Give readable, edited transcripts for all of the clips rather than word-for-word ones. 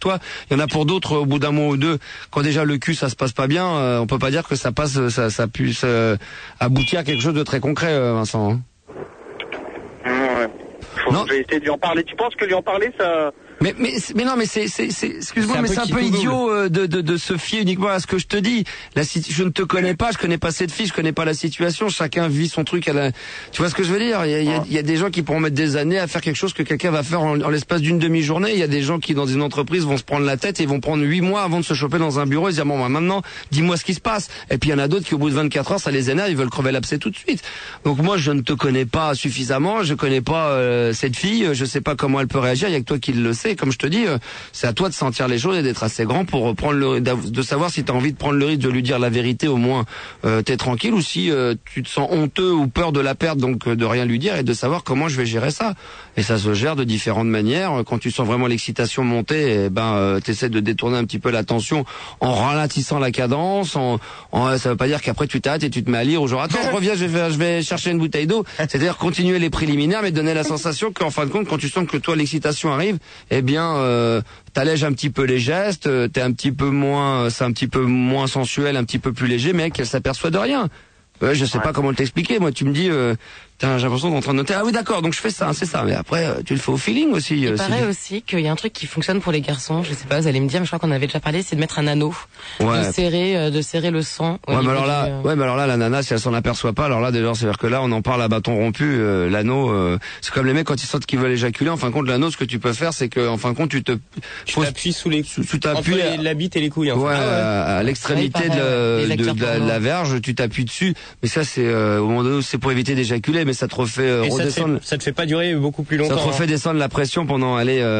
toi. Il y en a pour d'autres, au bout d'un mois ou deux, quand déjà le cul ça se passe pas bien, on peut pas dire que ça puisse aboutir à quelque chose de très concret, Vincent. Ouais. Je vais essayer de lui en parler. Tu penses que lui en parler, ça... Mais non, mais excuse-moi, mais c'est un peu idiot de se fier uniquement à ce que je te dis. Je ne te connais pas, je connais pas cette fille, je connais pas la situation. Chacun vit son truc tu vois ce que je veux dire? Il y a des gens qui pourront mettre des années à faire quelque chose que quelqu'un va faire en l'espace d'une demi-journée. Il y a des gens qui, dans une entreprise, vont se prendre la tête et vont prendre 8 mois avant de se choper dans un bureau et se dire bon, maintenant, dis-moi ce qui se passe. Et puis il y en a d'autres qui, au bout de 24 heures, ça les énerve, ils veulent crever l'abcès tout de suite. Donc moi, je ne te connais pas suffisamment, je connais pas cette fille, je sais pas comment elle peut réagir. Il y a que toi qui le sais. Comme je te dis, c'est à toi de sentir les choses et d'être assez grand pour prendre de savoir si tu as envie de prendre le risque de lui dire la vérité, au moins t'es tranquille, ou si tu te sens honteux ou peur de la perdre, donc de rien lui dire, et de savoir comment je vais gérer ça. Et ça se gère de différentes manières. Quand tu sens vraiment l'excitation monter, t'essaies de détourner un petit peu l'attention en ralentissant la cadence. Ça veut pas dire qu'après tu t'arrêtes et tu te mets à lire, ou genre attends, je reviens, je vais chercher une bouteille d'eau. C'est-à-dire continuer les préliminaires, mais donner la sensation qu'en fin de compte, quand tu sens que toi l'excitation arrive, t'allèges un petit peu les gestes, c'est un petit peu moins sensuel, un petit peu plus léger, mais qu'elle s'aperçoit de rien. Je sais pas comment t'expliquer. Moi, tu me dis, j'ai l'impression d'être en train de noter. Ah oui, d'accord. Donc je fais ça, c'est ça. Mais après, tu le fais au feeling aussi. Il paraît aussi qu'il y a un truc qui fonctionne pour les garçons. Je sais pas, vous allez me dire, mais je crois qu'on avait déjà parlé, c'est de mettre un anneau, de serrer le sang. Mais alors là, la nana, si elle s'en aperçoit pas, alors là, déjà, c'est-à-dire que là, on en parle à bâton rompu. L'anneau, c'est comme les mecs quand ils sentent qu'ils veulent éjaculer. En fin de compte, l'anneau, ce que tu peux faire, c'est que, en fin de compte, tu t'appuies entre la bite et les couilles. À l'extrémité de la verge, tu t'appuies dessus. Mais ça, c'est au moment donné, c'est pour éviter d'éjaculer. Mais ça te refait redescendre. Ça te fait pas durer beaucoup plus longtemps. Ça te refait descendre la pression pendant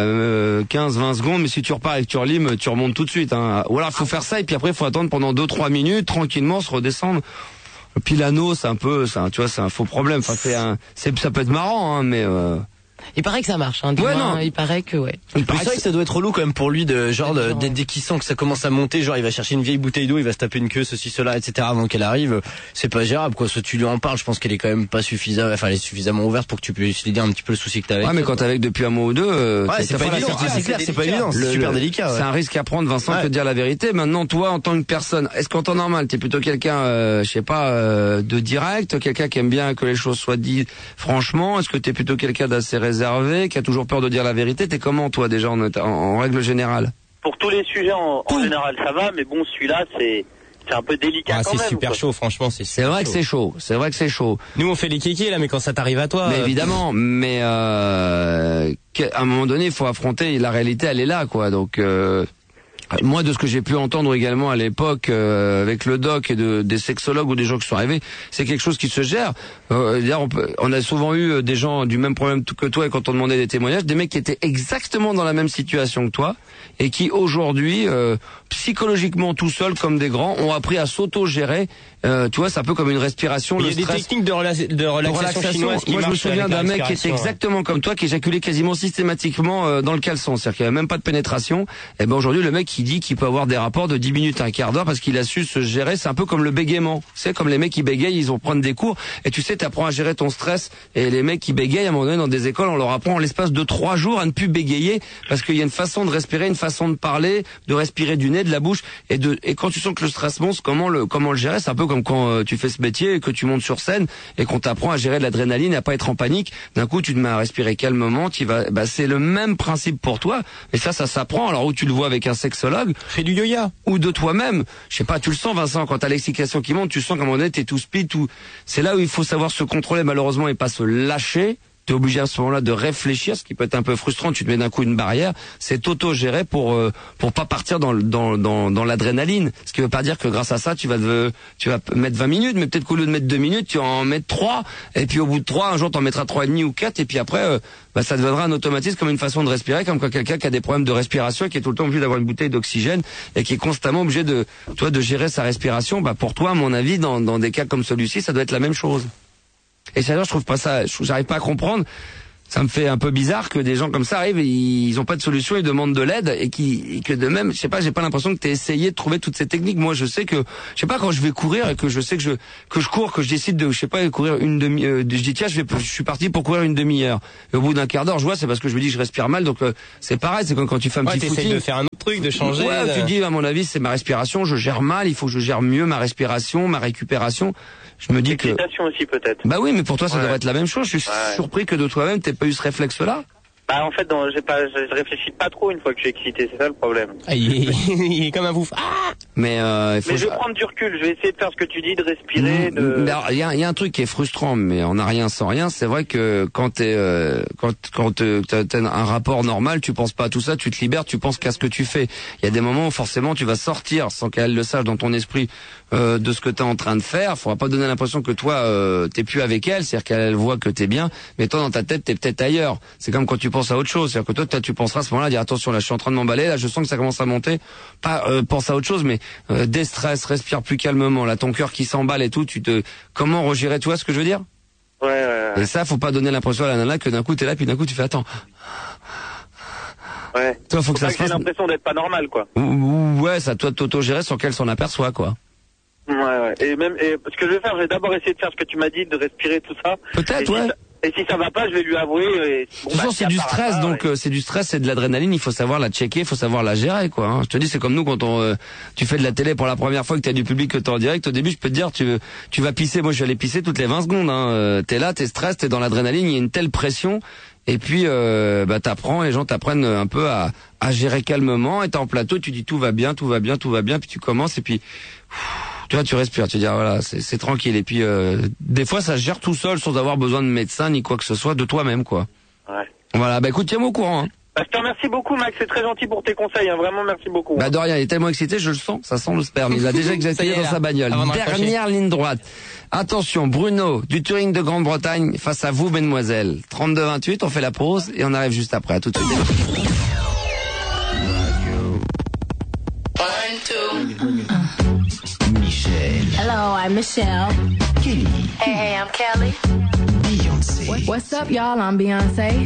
15-20 secondes, mais si tu repars et que tu relimes, tu remontes tout de suite. Ou alors il faut faire ça et puis après il faut attendre pendant 2-3 minutes tranquillement, se redescendre. Et puis l'anneau, c'est un faux problème. Enfin, ça peut être marrant, mais. Il paraît que ça marche, hein. Il paraît que C'est vrai que ça doit être relou quand même pour lui dès qu'il sent que ça commence à monter, genre il va chercher une vieille bouteille d'eau, il va se taper une queue, ceci, cela, etc. avant qu'elle arrive. C'est pas gérable, quoi. Soit tu lui en parles, je pense qu'elle est quand même pas suffisamment, elle est suffisamment ouverte pour que tu puisses lui dire un petit peu le souci que t'as avec. Ouais, mais quand t'es avec depuis un mois ou deux, c'est pas évident. C'est clair, c'est pas évident. C'est super délicat. C'est un risque à prendre, Vincent, de te dire la vérité. Maintenant, toi, en tant que personne, est-ce qu'en temps normal, t'es plutôt quelqu'un, de direct, quelqu'un qui aime bien que les choses soient dites franchement? Est-ce que t'es plutôt quelqu'un d'assez réservé, qui a toujours peur de dire la vérité? T'es comment, toi, déjà, en règle générale? Pour tous les sujets, en général, ça va, mais bon, celui-là, c'est un peu délicat quand même. C'est super chaud, franchement, c'est vrai que c'est chaud. C'est vrai que c'est chaud. Nous, on fait les kékés, là, mais quand ça t'arrive à toi. Mais évidemment, mais à un moment donné, il faut affronter la réalité, elle est là, quoi. Donc, moi, de ce que j'ai pu entendre également à l'époque avec le doc et des sexologues ou des gens qui sont arrivés, c'est quelque chose qui se gère. On a souvent eu des gens du même problème que toi, et quand on demandait des témoignages, des mecs qui étaient exactement dans la même situation que toi et qui aujourd'hui, psychologiquement tout seuls comme des grands, ont appris à s'auto-gérer. Tu vois, c'est un peu comme une respiration. Il y a des techniques de relaxation chinoise qui Moi, je me marchent souviens avec la d'un mec qui était respiration, exactement comme toi, qui éjaculait quasiment systématiquement dans le caleçon. C'est-à-dire qu'il n'y avait même pas de pénétration. Et ben aujourd'hui, le mec qui dit qu'il peut avoir des rapports de 10 minutes à un quart d'heure parce qu'il a su se gérer. C'est un peu comme le bégaiement. C'est comme les mecs qui bégayent, ils vont prendre des cours. Et tu sais, t'apprends à gérer ton stress. Et les mecs qui bégayent, à un moment donné, dans des écoles, on leur apprend en l'espace de 3 jours à ne plus bégayer parce qu'il y a une façon de respirer, une façon de parler, de respirer du nez, de la bouche. Et quand tu sens que le stress monte, comment le gérer? C'est un peu comme quand tu fais ce métier et que tu montes sur scène et qu'on t'apprend à gérer de l'adrénaline et à pas être en panique. D'un coup, tu te mets à respirer calmement. C'est le même principe pour toi. Et ça s'apprend. Alors où tu le vois avec un sexologue, fais du yoga, ou de toi-même. Je sais pas, tu le sens, Vincent, quand t'as l'excitation qui monte, tu sens qu'à un moment donné, t'es tout speed, c'est là où il faut savoir se contrôler, malheureusement, et pas se lâcher. T'es obligé à ce moment-là de réfléchir, ce qui peut être un peu frustrant. Tu te mets d'un coup une barrière. C'est auto-géré pour pas partir dans l'adrénaline. Ce qui veut pas dire que grâce à ça, tu vas mettre 20 minutes, mais peut-être qu'au lieu de mettre 2 minutes, tu vas en mettre 3. Et puis au bout de 3, un jour, t'en mettras 3,5 ou 4. Et puis après, ça deviendra un automatisme, comme une façon de respirer, comme quand quelqu'un qui a des problèmes de respiration et qui est tout le temps obligé d'avoir une bouteille d'oxygène et qui est constamment obligé de gérer sa respiration. Pour toi, à mon avis, dans des cas comme celui-ci, ça doit être la même chose. Et c'est-à-dire, je trouve pas ça, j'arrive pas à comprendre. Ça me fait un peu bizarre que des gens comme ça arrivent et ils ont pas de solution, ils demandent de l'aide et que de même, je sais pas, j'ai pas l'impression que t'aies essayé de trouver toutes ces techniques. Moi, je sais que, je sais pas, quand je vais courir et que je sais que je cours, que je décide de, je sais pas, courir je dis tiens, je suis parti pour courir une demi-heure. Et au bout d'un quart d'heure, je vois, c'est parce que je me dis que je respire mal, donc c'est pareil, c'est quand tu fais un petit footing. T'essayes de faire un autre truc, de changer. Ouais, tu dis, à mon avis, c'est ma respiration, je gère mal, il faut que je gère mieux ma respiration, ma récupération. Je me dis que. L'excitation aussi peut-être. Bah oui, mais pour toi ça devrait être la même chose. Je suis surpris que de toi-même t'aies pas eu ce réflexe-là. Bah en fait, je réfléchis pas trop une fois que je suis excité, c'est ça le problème. Ah, il est comme un bouffe. Ah mais je vais prendre du recul, je vais essayer de faire ce que tu dis, de respirer, il y a un truc qui est frustrant, mais on n'a rien sans rien. C'est vrai que quand t'as un rapport normal, tu penses pas à tout ça, tu te libères, tu penses qu'à ce que tu fais. Il y a des moments où forcément tu vas sortir sans qu'elle le sache dans ton esprit de ce que t'es en train de faire. Faudra pas donner l'impression que toi t'es plus avec elle, c'est-à-dire qu'elle voit que t'es bien, mais toi dans ta tête t'es peut-être ailleurs. C'est comme quand tu penses à autre chose, c'est-à-dire que toi tu penseras à ce moment-là, dire attention là je suis en train de m'emballer, là je sens que ça commence à monter. Pas pense à autre chose, mais déstresse, respire plus calmement. Là ton cœur qui s'emballe et tout, comment regérer, tu vois ce que je veux dire? Ouais. Et ça faut pas donner l'impression à la nana que d'un coup t'es là puis d'un coup tu fais attends. Ouais. Toi faut que ça se fasse. J'ai l'impression d'être pas normal quoi. Ouais, ça toi t'auto-gérer sans qu'elle s'en aperçoit quoi. Ouais. Et ce que je vais faire, je vais d'abord essayer de faire ce que tu m'as dit, de respirer tout ça. Peut-être, ouais. Et si ça va pas, je vais lui avouer. De toute façon, c'est du stress, donc c'est du stress, c'est de l'adrénaline. Il faut savoir la checker, il faut savoir la gérer, quoi. Hein. Je te dis, c'est comme nous quand tu fais de la télé pour la première fois, que t'as du public, que t'es en direct. Au début, je peux te dire, tu vas pisser. Moi, je vais aller pisser toutes les 20 secondes. Hein. T'es là, t'es stress, t'es dans l'adrénaline. Il y a une telle pression. Et puis, t'apprends, les gens t'apprennent un peu à gérer calmement. Et t'es en plateau, tu dis tout va bien. Puis tu commences et puis. Tu vois, tu respires, tu dis voilà, c'est tranquille. Et puis des fois, ça se gère tout seul sans avoir besoin de médecin ni quoi que ce soit, de toi-même, quoi. Ouais. Voilà, écoute, tiens-moi au courant. Hein. Je te remercie beaucoup, Max. C'est très gentil pour tes conseils. Hein. Vraiment, merci beaucoup. De rien, il est tellement excité, je le sens. Ça sent le sperme. Il a déjà exagéré dans sa bagnole. Dernière ligne droite. Attention, Bruno, du Touring de Grande-Bretagne, face à vous, mesdemoiselles. 32-28, on fait la pause et on arrive juste après. À tout de suite. 1, 2. Michelle. Hello, I'm Michelle. Kelly. Hey, I'm Kelly. Beyoncé. What's up, y'all? I'm Beyoncé.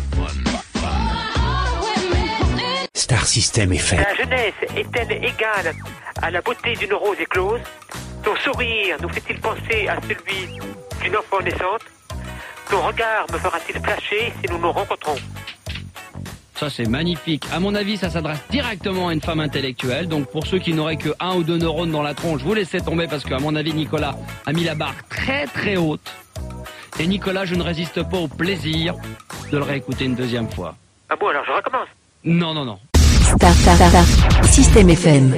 Star System FM. La jeunesse est-elle égale à la beauté d'une rose éclose? Ton sourire nous fait-il penser à celui d'une enfant naissante? Ton regard me fera-t-il flasher si nous nous rencontrons? Ça, c'est magnifique. À mon avis, ça s'adresse directement à une femme intellectuelle. Donc, pour ceux qui n'auraient que 1 ou 2 neurones dans la tronche, vous laissez tomber parce qu'à mon avis, Nicolas a mis la barre très très haute. Et Nicolas, je ne résiste pas au plaisir de le réécouter une deuxième fois. Ah bon, alors je recommence. Non. Star System FM.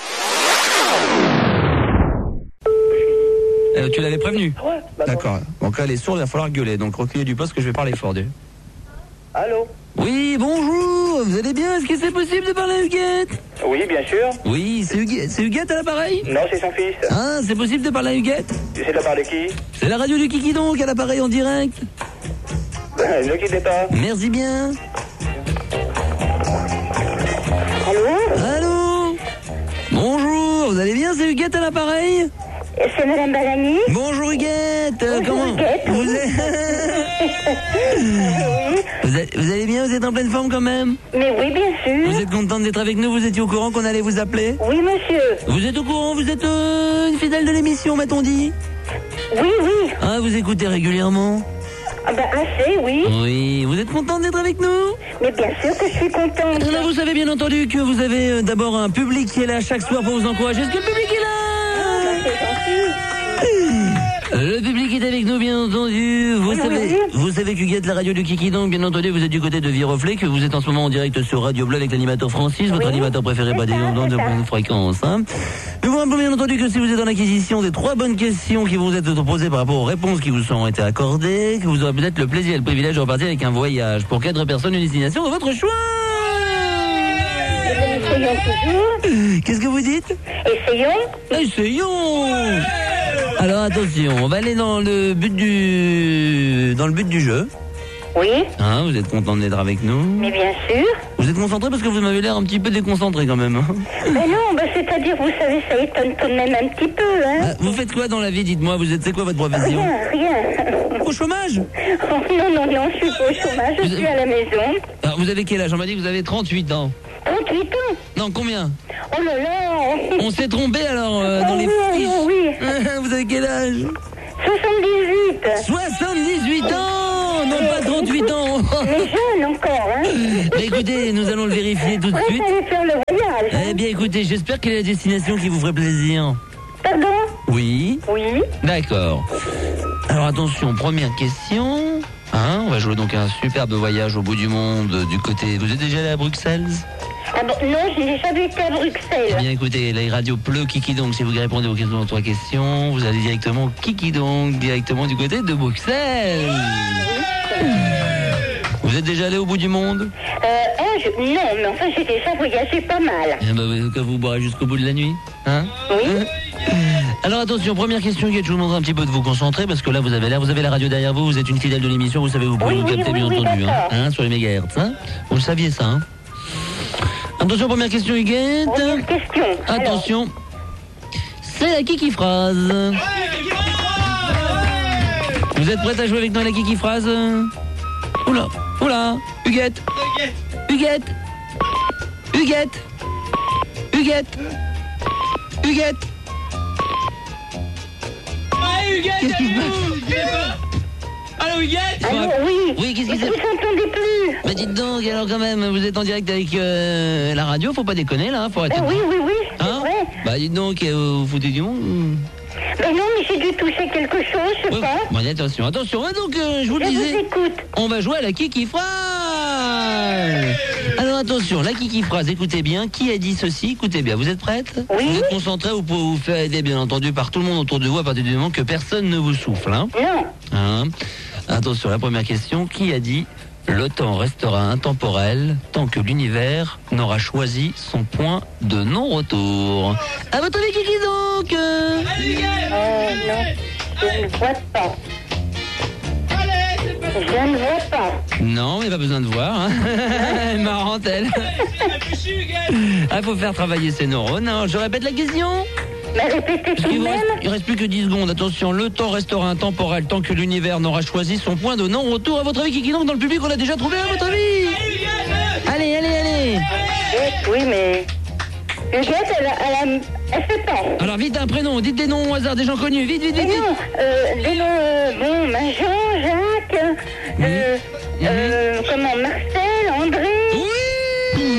Tu l'avais prévenu? Ouais. D'accord. Donc là, elle est sourde, il va falloir gueuler. Donc reculez du poste que je vais parler fort d'eux. Allô? Oui, bonjour, vous allez bien? Est-ce que c'est possible de parler à Huguette? Oui, bien sûr. Oui, c'est Huguette à l'appareil? Non, c'est son fils. Ah, c'est possible de parler à Huguette? C'est de la part de qui? C'est la radio du Kiki donc, à l'appareil en direct. Ne quittez pas. Merci bien. Allô? Bonjour, vous allez bien? C'est Huguette à l'appareil? C'est Madame Balani. Bonjour Huguette. Comment Huguette. Vous allez bien? Vous êtes en pleine forme quand même? Mais oui, bien sûr. Vous êtes contente d'être avec nous? Vous étiez au courant qu'on allait vous appeler? Oui, monsieur. Vous êtes au courant? Vous êtes une fidèle de l'émission, m'a-t-on dit? Oui. Ah, vous écoutez régulièrement? Ah ben assez, oui. Oui, vous êtes contente d'être avec nous? Mais bien sûr que je suis contente. Alors, vous savez bien entendu que vous avez d'abord un public qui est là chaque soir pour vous encourager. Est-ce que le public est là? C'est gentil. Le public est avec nous, bien entendu. Vous savez qu'Huguette, la radio du Kiki, donc, bien entendu, vous êtes du côté de Viroflay, que vous êtes en ce moment en direct sur Radio Bleu avec l'animateur Francis, votre animateur préféré, pas des ondes de fréquence. Hein. Nous vous rappelons bien entendu que si vous êtes dans l'acquisition des 3 bonnes questions qui vous être posées par rapport aux réponses qui vous ont été accordées, que vous aurez peut-être le plaisir et le privilège de repartir avec un voyage pour 4 personnes, une destination de votre choix. Essayons toujours. Qu'est-ce que vous dites? Essayons. Alors attention, on va aller dans le but du jeu. Oui. Hein, vous êtes content d'être avec nous? Mais bien sûr. Vous êtes concentré parce que vous m'avez l'air un petit peu déconcentré quand même. Mais non, c'est-à-dire, vous savez, ça étonne tout de même un petit peu, hein. Ah, vous faites quoi dans la vie, dites-moi, c'est quoi votre profession? Rien. Au chômage? Oh, non, je suis pas au chômage, je suis à la maison. Alors, vous avez quel âge? On m'a dit que vous avez 38 ans. 38 ans? Non, combien? Oh là là. On s'est trompé alors dans les fiches. Oui. Vous avez quel âge? 78. 78 ans, non pas 38 ans. Mais jeune encore, hein. Mais écoutez, nous allons le vérifier tout de suite. Vous allez faire le voyage. Eh bien écoutez, j'espère quelle est la destination qui vous ferait plaisir. Pardon? Oui. Oui. D'accord. Alors attention, première question. Hein, on va jouer donc un superbe voyage au bout du monde du côté... Vous êtes déjà allé à Bruxelles? Ah bon, non, j'ai jamais été à Bruxelles. Eh bien écoutez, la radio Pleu Kiki donc, si vous répondez aux questions dans 3 questions, vous allez directement Kiki donc, directement du côté de Bruxelles. Vous êtes déjà allé au bout du monde? Non, mais enfin j'ai déjà voyagé pas mal. Eh ben, que vous boirez jusqu'au bout de la nuit, hein? Oui. Alors attention, première question, je vous demande un petit peu de vous concentrer parce que là vous avez la radio derrière vous, vous êtes une fidèle de l'émission, vous savez, vous pouvez nous capter bien entendu, hein, sur les mégahertz, hein? Vous le saviez ça, hein? Attention, première question, Huguette. Première question. Attention, c'est la Kiki phrase. Vous êtes prête à jouer avec nous à la Kiki phrase? Oula, Huguette. Huguette. Qu'est-ce qui se passe? Allô, Huguette? Allô, oui. Oui, qu'est-ce qui se passe? Vous n'entendez plus? Bah dites donc, alors quand même, vous êtes en direct avec la radio, faut pas déconner là, faut arrêter. Oui, c'est hein? vrai. Bah dites donc, vous foutez du monde? Mais non, mais j'ai dû toucher quelque chose, je sais pas. Bon, attention. Donc, je vous le disais. Je vous écoute. On va jouer à la Kiki phrase. Alors attention, la Kiki phrase, écoutez bien. Qui a dit ceci? Écoutez bien, vous êtes prête? Oui. Vous êtes concentré, vous pouvez vous faire aider, bien entendu, par tout le monde autour de vous à partir du moment que personne ne vous souffle, hein? Non. Hein? Attention, la première question. Qui a dit le temps restera intemporel tant que l'univers n'aura choisi son point de non-retour? À votre avis, Kiki donc? Non, je ne vois pas. Je ne vois pas. Non, mais pas besoin de voir. Hein. Elle est marrante, elle. Ah, faut faire travailler ses neurones. Hein. Je répète la question. Mais répétez tout de même. Il reste plus que 10 secondes. Attention, le temps restera intemporel tant que l'univers n'aura choisi son point de non-retour. À votre avis, Kiki, donc, dans le public, on l'a déjà trouvé, à votre avis? Allez. Oui, mais... Huguette, elle fait pas. Alors, vite, un prénom. Dites des noms au hasard, des gens connus. Vite. Non, des noms, Jean, Jacques, Marcel, André. Oui!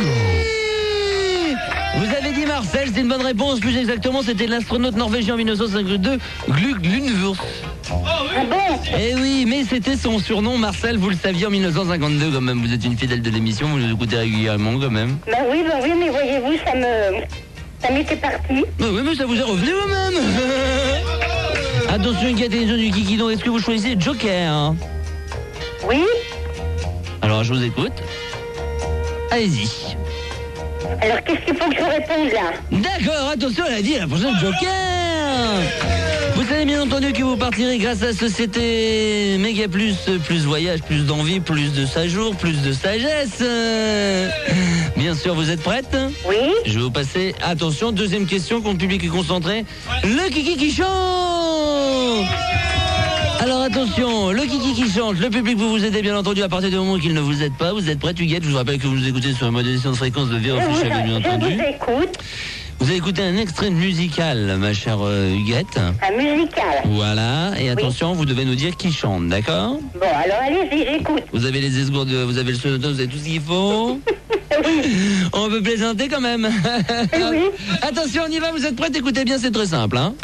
Vous avez dit Marcel, c'est une bonne réponse. Plus exactement, c'était l'astronaute norvégien en 1952, Glug Lundvurs. Ah bon? Eh oui, mais c'était son surnom, Marcel, vous le saviez en 1952 quand même. Vous êtes une fidèle de l'émission, vous nous écoutez régulièrement quand même. Bah oui, mais voyez-vous, ça m'était parti. Bah oui, mais ça vous est revenu quand même. Attention, Huguette et les gens du Kikidon, est-ce que vous choisissez Joker, hein? Oui. Alors, je vous écoute. Allez-y. Alors, qu'est-ce qu'il faut que je réponde là? D'accord, attention, elle a dit la prochaine Joker. Vous savez bien entendu que vous partirez grâce à Société Méga Plus, plus voyage, plus d'envie, plus de séjour, plus de sagesse. Bien sûr, vous êtes prête? Oui. Je vais vous passer, attention, deuxième question, quand le public est concentré. Le Kiki qui chante. Alors attention, le Kiki qui chante, le public vous aidez bien entendu à partir du moment qu'il ne vous aide pas. Vous êtes prête, Huguette? Je vous rappelle que vous nous écoutez sur la modulation de fréquence de Véro Fichel, bien entendu. Je vous écoute. Vous avez écouté un extrait musical, ma chère Huguette. Un musical. Voilà, et attention, vous devez nous dire qui chante, d'accord? Bon, alors allez-y, j'écoute. Vous avez les esgourdes, vous avez le sonoton, vous avez tout ce qu'il faut. Oui. On peut plaisanter quand même. Oui. Attention, on y va, vous êtes prêts? Écoutez bien, c'est très simple, hein.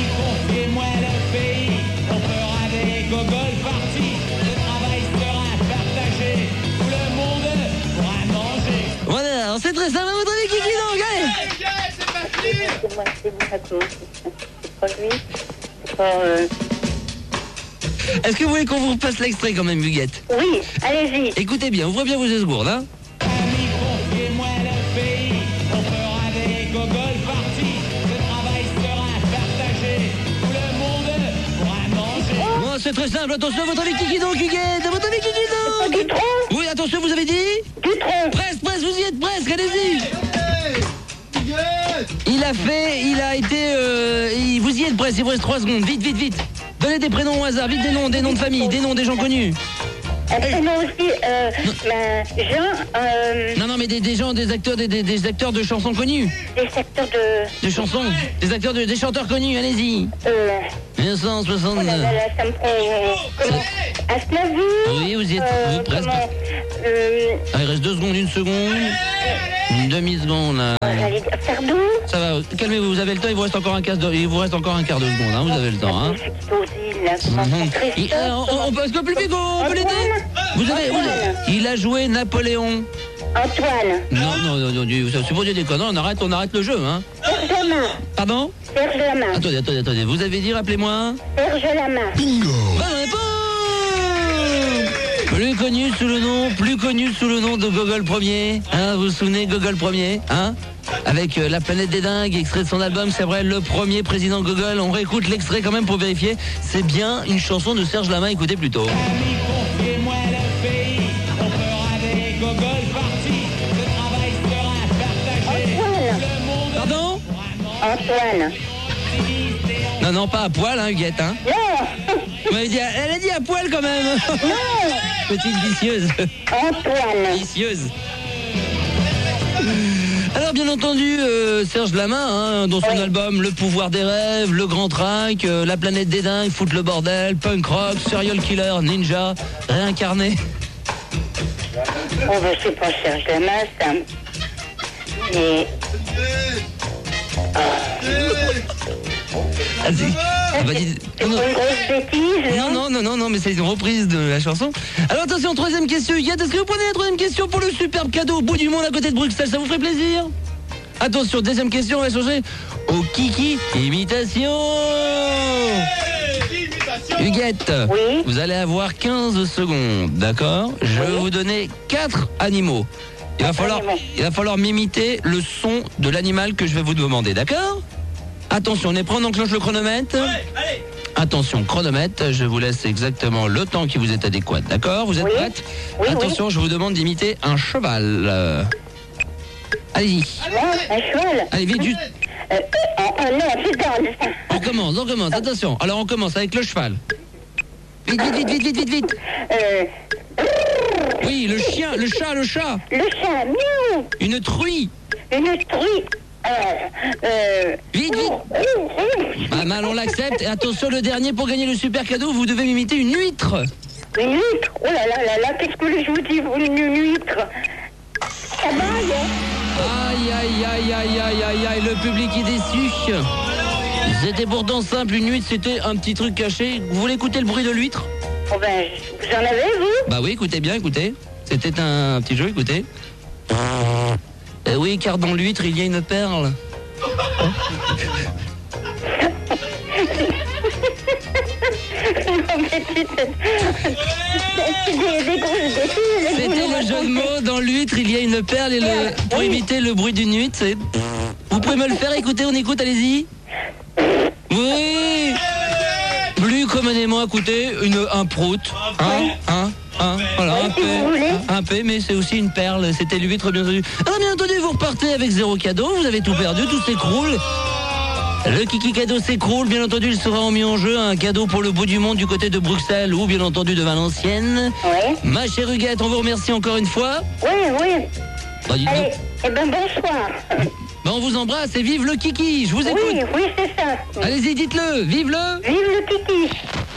Voilà, alors c'est très simple, à votre avis, Kiki donc, allez. Est-ce que vous voulez qu'on vous passe l'extrait quand même, Huguette? Oui, allez-y. Écoutez bien, ouvrez bien vos esgourdes, hein. Bon, c'est très simple, attention, à votre avis, Kiki donc, Huguette, à votre avis, Kiki donc. Il a été... vous y êtes presque, il vous reste 3 secondes. Vite. Donnez des prénoms au hasard, vite des noms de famille, des noms des gens connus. Un prénom aussi, Jean... Non, mais des gens, des acteurs de chansons connus. Des acteurs de chansons, des chanteurs connus, allez-y. 1960... Oh là, ça me prend... Aznavour. Oui, vous y êtes presque. Il reste 2 secondes, 1 seconde. Une demi-seconde. J'allais dire Sardou. Ça va, calmez-vous, vous avez le temps, il vous reste encore un quart de seconde, hein, vous avez le temps. Hein. On peut plus vite, on peut l'aider. Il a joué Napoléon. Antoine. Non, c'est pour dire des conneries, on arrête le jeu, hein. Serge Lama. Pardon? Serge Lama. Attendez, vous avez dit, rappelez-moi. Serge Lama. Bingo. Bonne réponse. Plus connu sous le nom de Gogol Premier. Hein, vous vous souvenez, Gogol Premier, hein? Avec La Planète des Dingues, extrait de son album, c'est vrai, le premier président Gogol. On réécoute l'extrait quand même pour vérifier. C'est bien une chanson de Serge Lama, écoutez plutôt. Pardon? Antoine. Non, pas à poil, hein, Huguette, hein? Non. Elle a dit à poil quand même. Non. Petite vicieuse. Antoine. Vicieuse. Alors bien entendu, Serge Lama, hein, dans son album Le Pouvoir des Rêves, Le Grand Track, La Planète des Dingues, Foutre le Bordel, Punk Rock, Serial Killer, Ninja, Réincarné. Oh ben c'est pas Serge Lama, ça. Mais... C'est une grosse bêtise. Non, mais c'est une reprise de la chanson. Alors attention, 3e question, Huguette, est-ce que vous prenez la 3e question pour le superbe cadeau au bout du monde à côté de Bruxelles? Ça vous ferait plaisir? Attention, 2e question, on va changer au Kiki Imitation. Huguette, oui, vous allez avoir 15 secondes, d'accord? Je vais vous donner 4 animaux. Il va falloir m'imiter le son de l'animal que je vais vous demander, d'accord? Attention, on est prêt, on enclenche le chronomètre. Allez. Attention, chronomètre, je vous laisse exactement le temps qui vous est adéquat, d'accord? Vous êtes prête? Attention, je vous demande d'imiter un cheval. Allez-y. Un cheval? Allez, vite, juste. Non, putain. On commence, attention. Alors on commence avec le cheval. Vite. Oui, le chien, le chat. Le chat, miaou. Une truie. Vite. Pas mal, on l'accepte. Et attention, le dernier, pour gagner le super cadeau, vous devez m'imiter une huître. Une huître? Oh là, qu'est-ce que je vous dis, une huître? Ça baille, Aïe, le public est déçu. C'était pourtant simple, une huître, c'était un petit truc caché. Vous voulez écouter le bruit de l'huître? Oh ben, vous en avez, vous? Bah oui, écoutez bien, écoutez. C'était un petit jeu, écoutez. Oui, car dans l'huître, il y a une perle. C'était le jeu de mots. Dans l'huître, il y a une perle. Et pour imiter le bruit d'une huître, c'est... Vous pouvez me le faire, écoutez, on écoute, allez-y. Oui. Plus communément, écoutez, un prout. Voilà, un P, mais c'est aussi une perle. C'était l'huître, bien entendu. Alors, bien entendu, vous repartez avec 0 cadeau. Vous avez tout perdu, tout s'écroule. Le Kiki cadeau s'écroule. Bien entendu, il sera mis en jeu un cadeau pour le bout du monde du côté de Bruxelles ou bien entendu de Valenciennes. Oui. Ma chère Huguette, on vous remercie encore une fois. Oui. Bah, allez, bonsoir. On vous embrasse et vive le Kiki. Je vous écoute. Oui, c'est ça. Allez-y, dites-le. Vive le Kiki.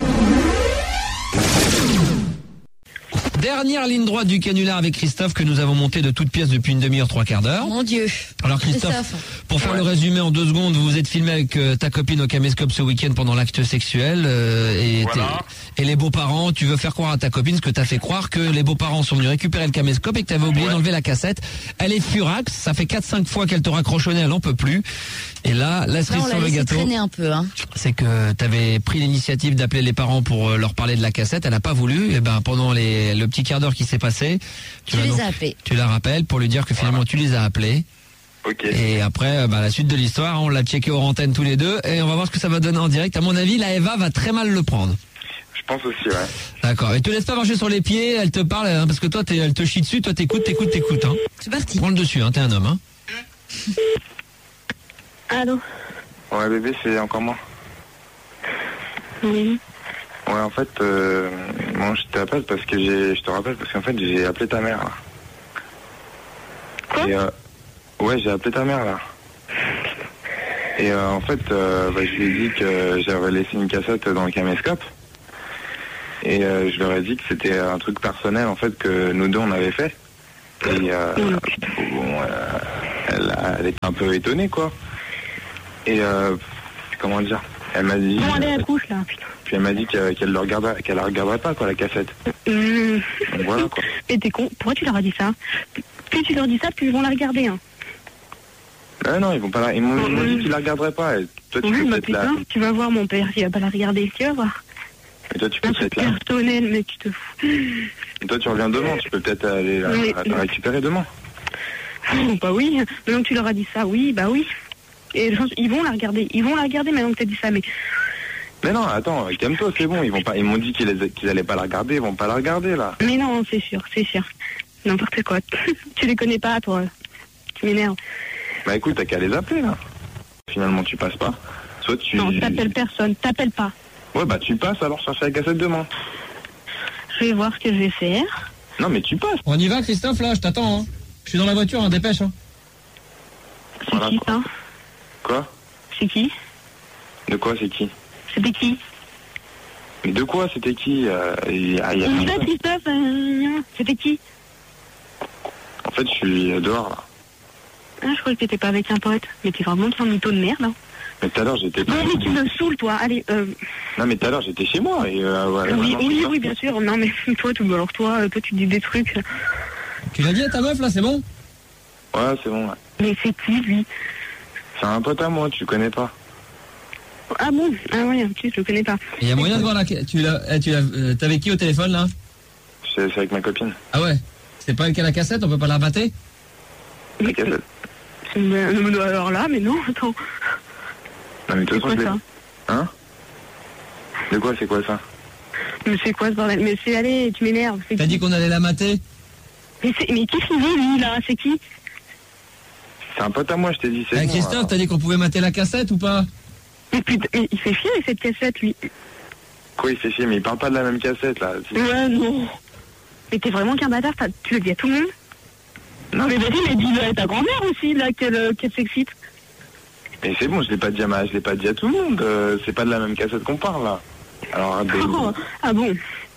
Dernière ligne droite du canular avec Christophe que nous avons monté de toutes pièces depuis une demi-heure, 3/4 d'heure. Mon Dieu. Alors Christophe, pour faire le résumé en 2 secondes, vous vous êtes filmé avec ta copine au caméscope ce week-end pendant l'acte sexuel et les beaux-parents, tu veux faire croire à ta copine ce que t'as fait croire, que les beaux-parents sont venus récupérer le caméscope et que t'avais oublié d'enlever la cassette. Elle est furax, ça fait 4-5 fois qu'elle te raccroche au nez, elle en peut plus. Et là, la cerise sur le gâteau, un peu, hein. c'est que t'avais pris l'initiative d'appeler les parents pour leur parler de la cassette, elle a pas voulu, et ben pendant le petit quart d'heure qui s'est passé, tu les as appelés. Tu la rappelles pour lui dire que finalement tu les as appelés. Okay. Et après, la suite de l'histoire, on l'a checké hors antenne tous les deux et on va voir ce que ça va donner en direct. À mon avis, la Eva va très mal le prendre. Je pense aussi, ouais. D'accord. Et te laisse pas marcher sur les pieds, elle te parle, hein, parce que toi, elle te chie dessus, toi t'écoutes, hein. C'est parti. Prends le dessus, hein, t'es un homme, hein. Allô? Ouais, bébé, c'est encore moi. Oui. Ouais, en fait, bon, je te rappelle parce qu'en fait, j'ai appelé ta mère, là. Quoi? Et, ouais, j'ai appelé ta mère, là. Et en fait, je lui ai dit que j'avais laissé une cassette dans le caméscope. Et je leur ai dit que c'était un truc personnel, en fait, que nous deux, on avait fait. Et elle était un peu étonnée, quoi. Et comment dire, elle m'a dit... Bon, allez à la couche, là, putain. Puis elle m'a dit qu'elle la regarderait pas, quoi, la cassette. Donc voilà, quoi. Mais t'es con, pourquoi tu leur as dit ça? Plus tu leur dis ça, plus ils vont la regarder, hein. Non, ils vont pas ils m'ont dit qu'ils la regarderaient pas. Et toi, tu peux peut-être la... Tu vas voir mon père, il va pas la regarder, tu vas voir. Et toi, tu peux peut-être la... personnel, mais tu te fous. Et toi, tu reviens demain, tu peux peut-être aller la récupérer demain. Bah oui, maintenant que tu leur as dit ça, oui, bah oui. Et ils vont la regarder, maintenant que t'as dit ça, mais... Mais non, attends, calme-toi, c'est bon, ils m'ont dit qu'ils allaient pas la regarder, ils vont pas la regarder, là. Mais non, c'est sûr. N'importe quoi. Tu les connais pas, toi. Tu m'énerves. Bah écoute, t'as qu'à les appeler, là. Finalement, tu passes pas. Soit tu... Non, t'appelles personne, t'appelles pas. Ouais, bah tu passes, alors chercher la cassette demain. Je vais voir ce que je vais faire. Non, mais tu passes. On y va, Christophe, là, je t'attends, hein. Je suis dans la voiture, hein, dépêche, hein. C'est voilà, qui, ça? Quoi? C'est qui? De quoi, c'est qui? C'était qui? Mais de quoi, c'était qui? Christophe, c'était qui? En fait, je suis dehors, là. Ah, je croyais que t'étais pas avec un pote. Mais t'es vraiment un mytho de merde, là. Mais tout à l'heure, j'étais... Non, mais tu me saoules, toi. Allez, Non, mais tout à l'heure, j'étais chez moi, et voilà. Oui, bien sûr. Non, mais toi, tu dis des trucs. Tu l'as dit à ta meuf, là, c'est bon? Ouais, c'est bon, ouais. Mais c'est qui, lui? C'est un pote à moi, tu connais pas. Ah bon? Ah ouais, en plus, je le connais pas. Il y a moyen de voir la... T'es avec qui au téléphone, là? C'est avec ma copine. Ah ouais? C'est pas elle qui a la cassette, on peut pas la rabatter? La cassette. Alors là, mais non, attends. Non, mais de toute façon, ça? Hein? De quoi, c'est quoi ça? Mais c'est quoi ce bordel? Mais c'est, allez, tu m'énerves. T'as dit qu'on allait la mater? Mais qui c'est lui, là? C'est qui? C'est un pote à moi, je t'ai dit, c'est bon, Christophe, t'as dit qu'on pouvait mater la cassette ou pas? Mais putain, mais il fait chier avec cette cassette, lui. Quoi, il fait chier? Mais il parle pas de la même cassette, là. Ouais, non. Mais t'es vraiment qu'un bâtard, tu le dis à tout le monde? Non, mais vas-y, mais dis-le à ta grand-mère aussi, là, qu'elle s'excite. Mais c'est bon, je l'ai pas dit à tout le monde. C'est pas de la même cassette qu'on parle, là. Alors, ah bon?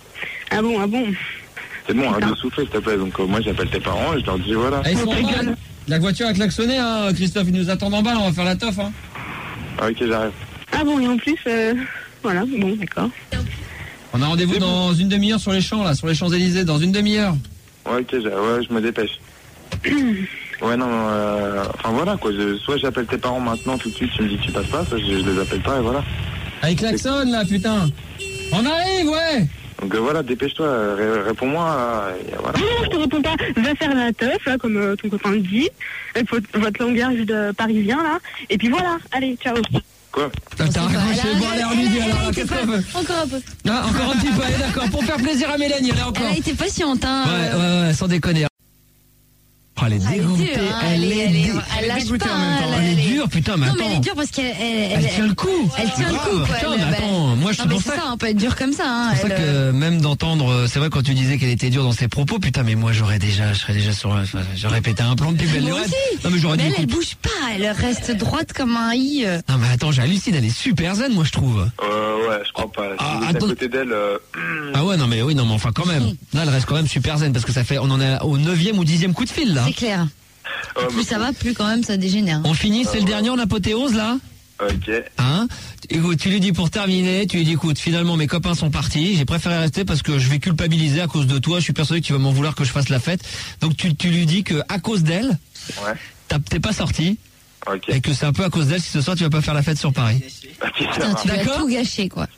C'est bon, arrête de souffler, s'il te plaît. Donc, moi, j'appelle tes parents et je leur dis, voilà. Ah, ils sont en bas. La voiture a klaxonné, hein, Christophe, ils nous attendent en bas, là, on va faire la toffe, hein. Ah, ok, j'arrive. Ah bon, et en plus, voilà, bon, d'accord. On a rendez-vous dans une demi-heure sur les champs, là, sur les Champs-Élysées, dans une demi-heure. Ouais, ok, je me dépêche. Ouais, non, enfin voilà, quoi. Soit j'appelle tes parents maintenant, tout de suite, tu me dis que tu passes pas, soit je les appelle pas, et voilà. Ah, ils klaxonnent, là, putain. On arrive, ouais. Donc voilà, dépêche-toi, réponds-moi, là, et voilà. Non, je te réponds pas. Va faire la teuf, là, comme ton copain le dit. Votre langage de parisien, là. Et puis voilà, allez, ciao. Quoi? T'as raccroché, bon, allez, on lui dit, alors, qu'est-ce qu'on veut? Encore un peu. Ah, encore un petit peu, allez, d'accord, pour faire plaisir à Mélanie, allez, encore. Elle a été patiente, hein. Ouais, sans déconner. Oh, elle est dégoûtée, elle est dégoûtée en même temps. Elle est dure, putain, mais attends. Non, mais elle est dure parce qu'elle tient le coup. Elle tient le coup, quoi. Putain, mais attends, moi je trouve ça. On peut être dur comme ça, hein. C'est pour ça que même d'entendre, c'est vrai quand tu disais qu'elle était dure dans ses propos, putain, mais moi je serais déjà sur, j'aurais pété un plan de plus belle lurette. Non, mais j'aurais dit. Elle bouge pas, elle reste droite comme un i. Non, mais attends, j'hallucine, elle est super zen, moi je trouve. Ouais, je crois pas. Si à côté d'elle. Ah ouais, non, mais enfin quand même. Là, elle reste quand même super zen parce que ça fait, on en est au 9e ou 10e coup de fil, là. C'est clair. Plus ça va, plus quand même ça dégénère. On finit, c'est le dernier en apothéose là. Ok. Hein? Écoute, tu lui dis pour terminer, tu lui dis écoute, finalement mes copains sont partis, j'ai préféré rester parce que je vais culpabiliser à cause de toi, je suis persuadé que tu vas m'en vouloir que je fasse la fête. Donc tu lui dis que à cause d'elle, t'es pas sorti. Ok. Et que c'est un peu à cause d'elle si ce soir tu vas pas faire la fête sur Paris. Putain, tu vas tout gâcher quoi.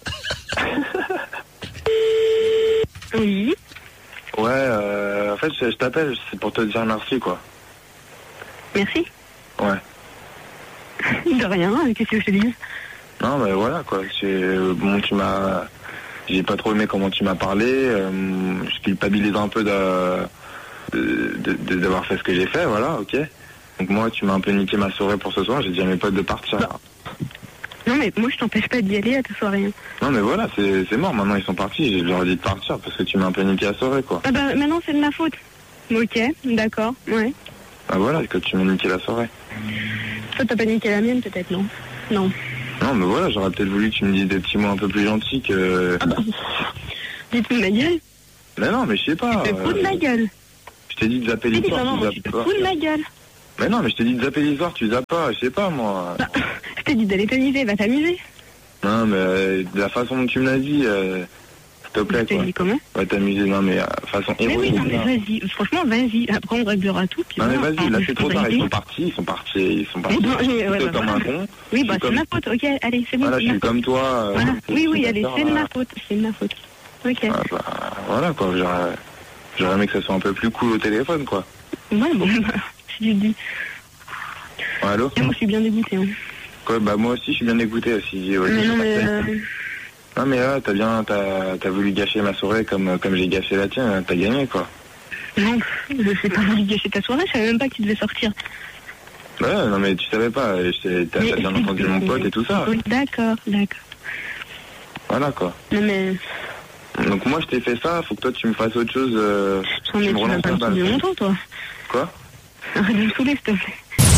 Oui. Ouais, en fait je t'appelle, c'est pour te dire merci quoi. Merci. Ouais. De rien, qu'est-ce que je te dis? Non, mais voilà, quoi. Bon, j'ai pas trop aimé comment tu m'as parlé. Je culpabilise un peu d'avoir fait ce que j'ai fait, voilà, ok. Donc moi, tu m'as un peu niqué ma soirée pour ce soir, j'ai dit à mes potes de partir. Non, mais moi, je t'empêche pas d'y aller à ta soirée. Non, mais voilà, c'est mort, maintenant ils sont partis, je leur ai dit de partir parce que tu m'as un peu niqué la soirée, quoi. Ah bah, maintenant, c'est de ma faute. Ok, d'accord, ouais. Ah voilà, que tu m'as niqué la soirée. Toi, t'as pas niqué la mienne, peut-être, non? Non. Non, mais voilà, j'aurais peut-être voulu que tu me dises des petits mots un peu plus gentils que... Ah bah, dites-moi ma gueule. Mais non, mais je sais pas. Tu te fous de ma gueule. Je t'ai dit de zapper les soirs, tu te fous de ma gueule. Mais non, mais je t'ai dit de zapper les soirs, tu zappes pas, je sais pas, moi. Bah, je t'ai dit d'aller t'amuser, va t'amuser. Non, mais de la façon dont tu me l'as dit, s'il te plaît, quoi. Je t'ai dit comment? Va t'amuser, non, mais façon mais héroïque. Oui, non, mais vas-y, franchement, vas-y. Après, on réglera tout. Puis non, mais voilà. vas-y, là, c'est trop tard, ils sont partis. Comme un con. Oui, bah, c'est ma faute, ok, allez, c'est bon. Voilà, je suis comme toi. Voilà. Oui, allez, c'est de ma faute, c'est de ma faute. Ok. Ah, bah, voilà, quoi, j'aurais aimé que ça soit un peu plus cool au téléphone, quoi. Ouais, bon, si tu le dis. Ouais, allô? Moi, je suis bien dégoûtée, hein. Quoi, bah, moi aussi, je suis bien dégoûté, aussi. Ouais, mais non, mais... Non, mais là, t'as voulu gâcher ma soirée comme j'ai gâché la tienne, t'as gagné, quoi. Non, je sais pas voulu gâcher ta soirée, je savais même pas que tu devais sortir. Ouais, non, mais tu savais pas, t'as bien entendu mon pote et tout ça. Oui, d'accord. Voilà, quoi. Non, mais... Donc moi, je t'ai fait ça, faut que toi, tu me fasses autre chose. Tu m'as pas me longtemps, toi. Quoi? Arrête de me saouler, s'il te plaît.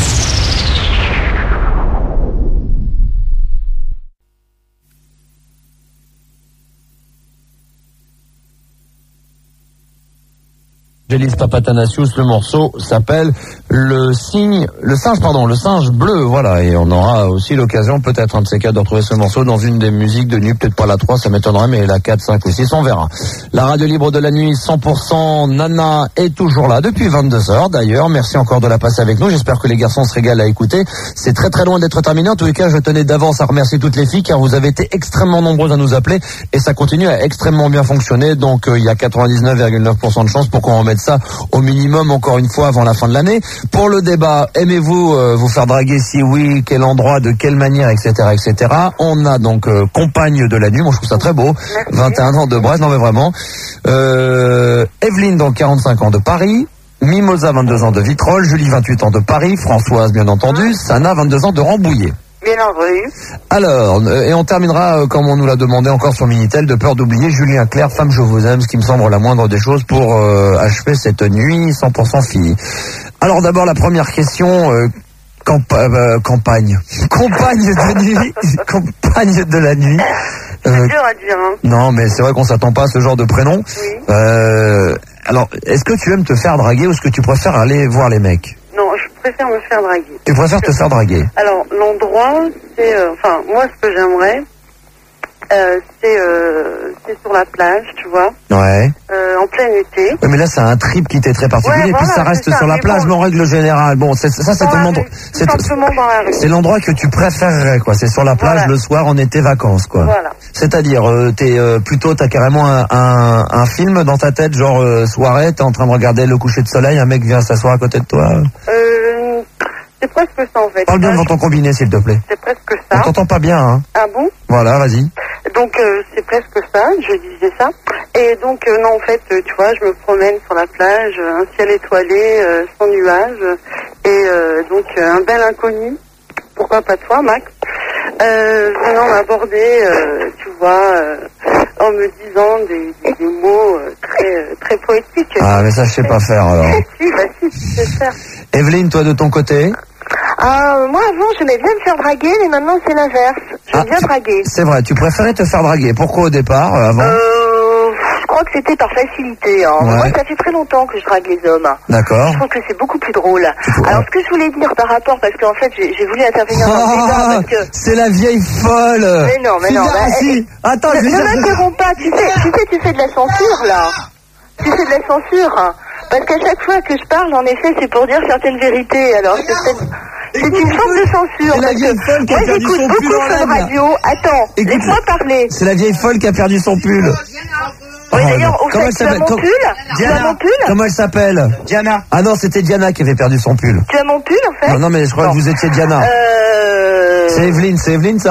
Gélis Papatanasius, le morceau s'appelle le singe bleu, voilà, et on aura aussi l'occasion peut-être un de ces quatre de retrouver ce morceau dans une des musiques de nuit, peut-être pas la 3, ça m'étonnerait, mais la 4, 5 ou 6, on verra. La radio libre de la nuit, 100% Nana est toujours là, depuis 22h d'ailleurs, merci encore de la passer avec nous, j'espère que les garçons se régalent à écouter, c'est très très loin d'être terminé, en tous les cas je tenais d'avance à remercier toutes les filles car vous avez été extrêmement nombreuses à nous appeler et ça continue à extrêmement bien fonctionner, donc il y a 99,9% de chances pour qu'on remette ça au minimum encore une fois avant la fin de l'année. Pour le débat, aimez-vous vous faire draguer? Si oui, quel endroit, de quelle manière, etc., etc. On a donc compagne de la nuit, moi je trouve ça très beau. Merci. 21 ans de Brest, non mais vraiment. Evelyne, donc 45 ans de Paris. Mimosa, 22 ans de Vitrolles. Julie, 28 ans de Paris. Françoise, bien entendu. Sana, 22 ans de Rambouillet. Bien entendu. Alors, et on terminera, comme on nous l'a demandé encore sur Minitel, de peur d'oublier Julien Clerc, femme je vous aime, ce qui me semble la moindre des choses pour achever cette nuit 100% fille. Alors d'abord la première question, campagne. Compagne de nuit, compagne de la nuit. C'est dur à dire, hein. Non, mais c'est vrai qu'on s'attend pas à ce genre de prénom. Oui. Alors, est-ce que tu aimes te faire draguer ou est-ce que tu préfères aller voir les mecs? Non, je préfère me faire draguer. Tu préfères te faire draguer? Alors, l'endroit, c'est... moi, ce que j'aimerais, c'est sur la plage, tu vois. Ouais. En plein été. Oui, mais là, c'est un trip qui t'est très particulier. Ouais, et puis, voilà, ça reste ça, sur la plage, mais en règle générale. Bon, c'est ton endroit. C'est l'endroit que tu préférerais, quoi. C'est sur la plage, voilà. Le soir, en été, vacances, quoi. Voilà. C'est-à-dire, t'as carrément un film dans ta tête, genre soirée, t'es en train de regarder le coucher de soleil, un mec vient s'asseoir à côté de toi. C'est presque ça, en fait. Parle bien devant ton combiné, s'il te plaît. C'est presque ça. On t'entend pas bien, hein. Ah bon? Voilà, vas-y. Donc, c'est presque ça, je disais ça. Et donc, non, en fait, tu vois, je me promène sur la plage, un ciel étoilé, sans nuages, et donc, un bel inconnu, pourquoi pas toi, Max, venant m'aborder, tu vois, en me disant des mots très poétiques. Ah, mais ça, je sais pas faire, alors. Si, je sais faire. Evelyne, toi, de ton côté? Moi, avant, j'aimais bien me faire draguer, mais maintenant, c'est l'inverse. J'aime bien draguer. C'est vrai, tu préférais te faire draguer. Pourquoi au départ, avant? Je crois que c'était par facilité. Hein. Ouais. Moi, ça fait très longtemps que je drague les hommes. D'accord. Je trouve que c'est beaucoup plus drôle. Alors, ce que je voulais dire par rapport, parce qu'en fait, j'ai voulu intervenir dans le débat, parce que... C'est la vieille folle. Mais non. Attends, ne m'interromps pas. Tu fais de la censure, là. Tu fais de la censure. Hein. Parce qu'à chaque fois que je parle, en effet, c'est pour dire certaines vérités. Alors, c'est une forme de censure. La vieille folle qui a perdu son pull. J'écoute beaucoup Fun Radio. Attends, laisse-moi parler. C'est la vieille folle qui a perdu son pull. Oui, d'ailleurs, au fait, tu as mon pull? Tu as mon pull? Comment elle s'appelle? Diana. Ah non, c'était Diana qui avait perdu son pull. Tu as mon pull, en fait? Non, mais je crois que vous étiez Diana. C'est Evelyne, ça?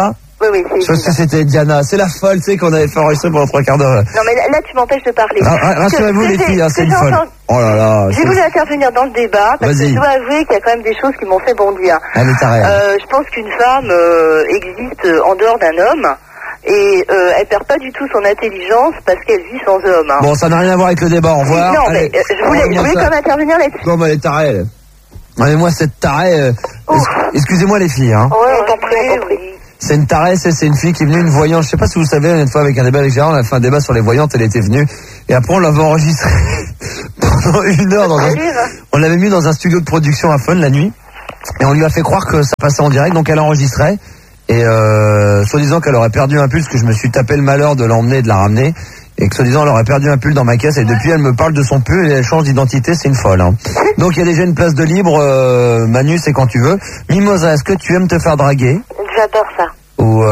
Oui, Je pense que c'était Diana. C'est la folle, tu sais, qu'on avait fait enregistrer pendant 3 quarts d'heure. Non, mais là, tu m'empêches de parler. Rassurez-vous, les filles, hein, c'est une folle. Oh là là. J'ai voulu intervenir dans le débat, parce que je dois avouer qu'il y a quand même des choses qui m'ont fait bondir. Elle est tarée. Je pense qu'une femme existe en dehors d'un homme. Et elle perd pas du tout son intelligence parce qu'elle vit sans homme. Hein. Bon, ça n'a rien à voir avec le débat, au revoir. Non, mais je voulais quand même intervenir là-dessus. Non, mais elle est tarée, elle. Mais moi, cette tarée... excusez-moi les filles, hein. Ouais, on t'en prie. C'est une tarée, c'est une fille qui est venue, une voyante. Je sais pas si vous savez, une fois avec un débat avec Gérard, on a fait un débat sur les voyantes, elle était venue. Et après, on l'avait enregistré pendant 1 heure. On l'avait mis dans un studio de production à Fun la nuit. Et on lui a fait croire que ça passait en direct, donc elle enregistrait. Et soi-disant qu'elle aurait perdu un pull, parce que je me suis tapé le malheur de l'emmener et de la ramener. Et que soi-disant elle aurait perdu un pull dans ma caisse. Et depuis, elle me parle de son pull et elle change d'identité, c'est une folle. Hein. Donc il y a déjà une place de libre. Manu, c'est quand tu veux. Mimosa, est-ce que tu aimes te faire draguer? J'adore ça. Ou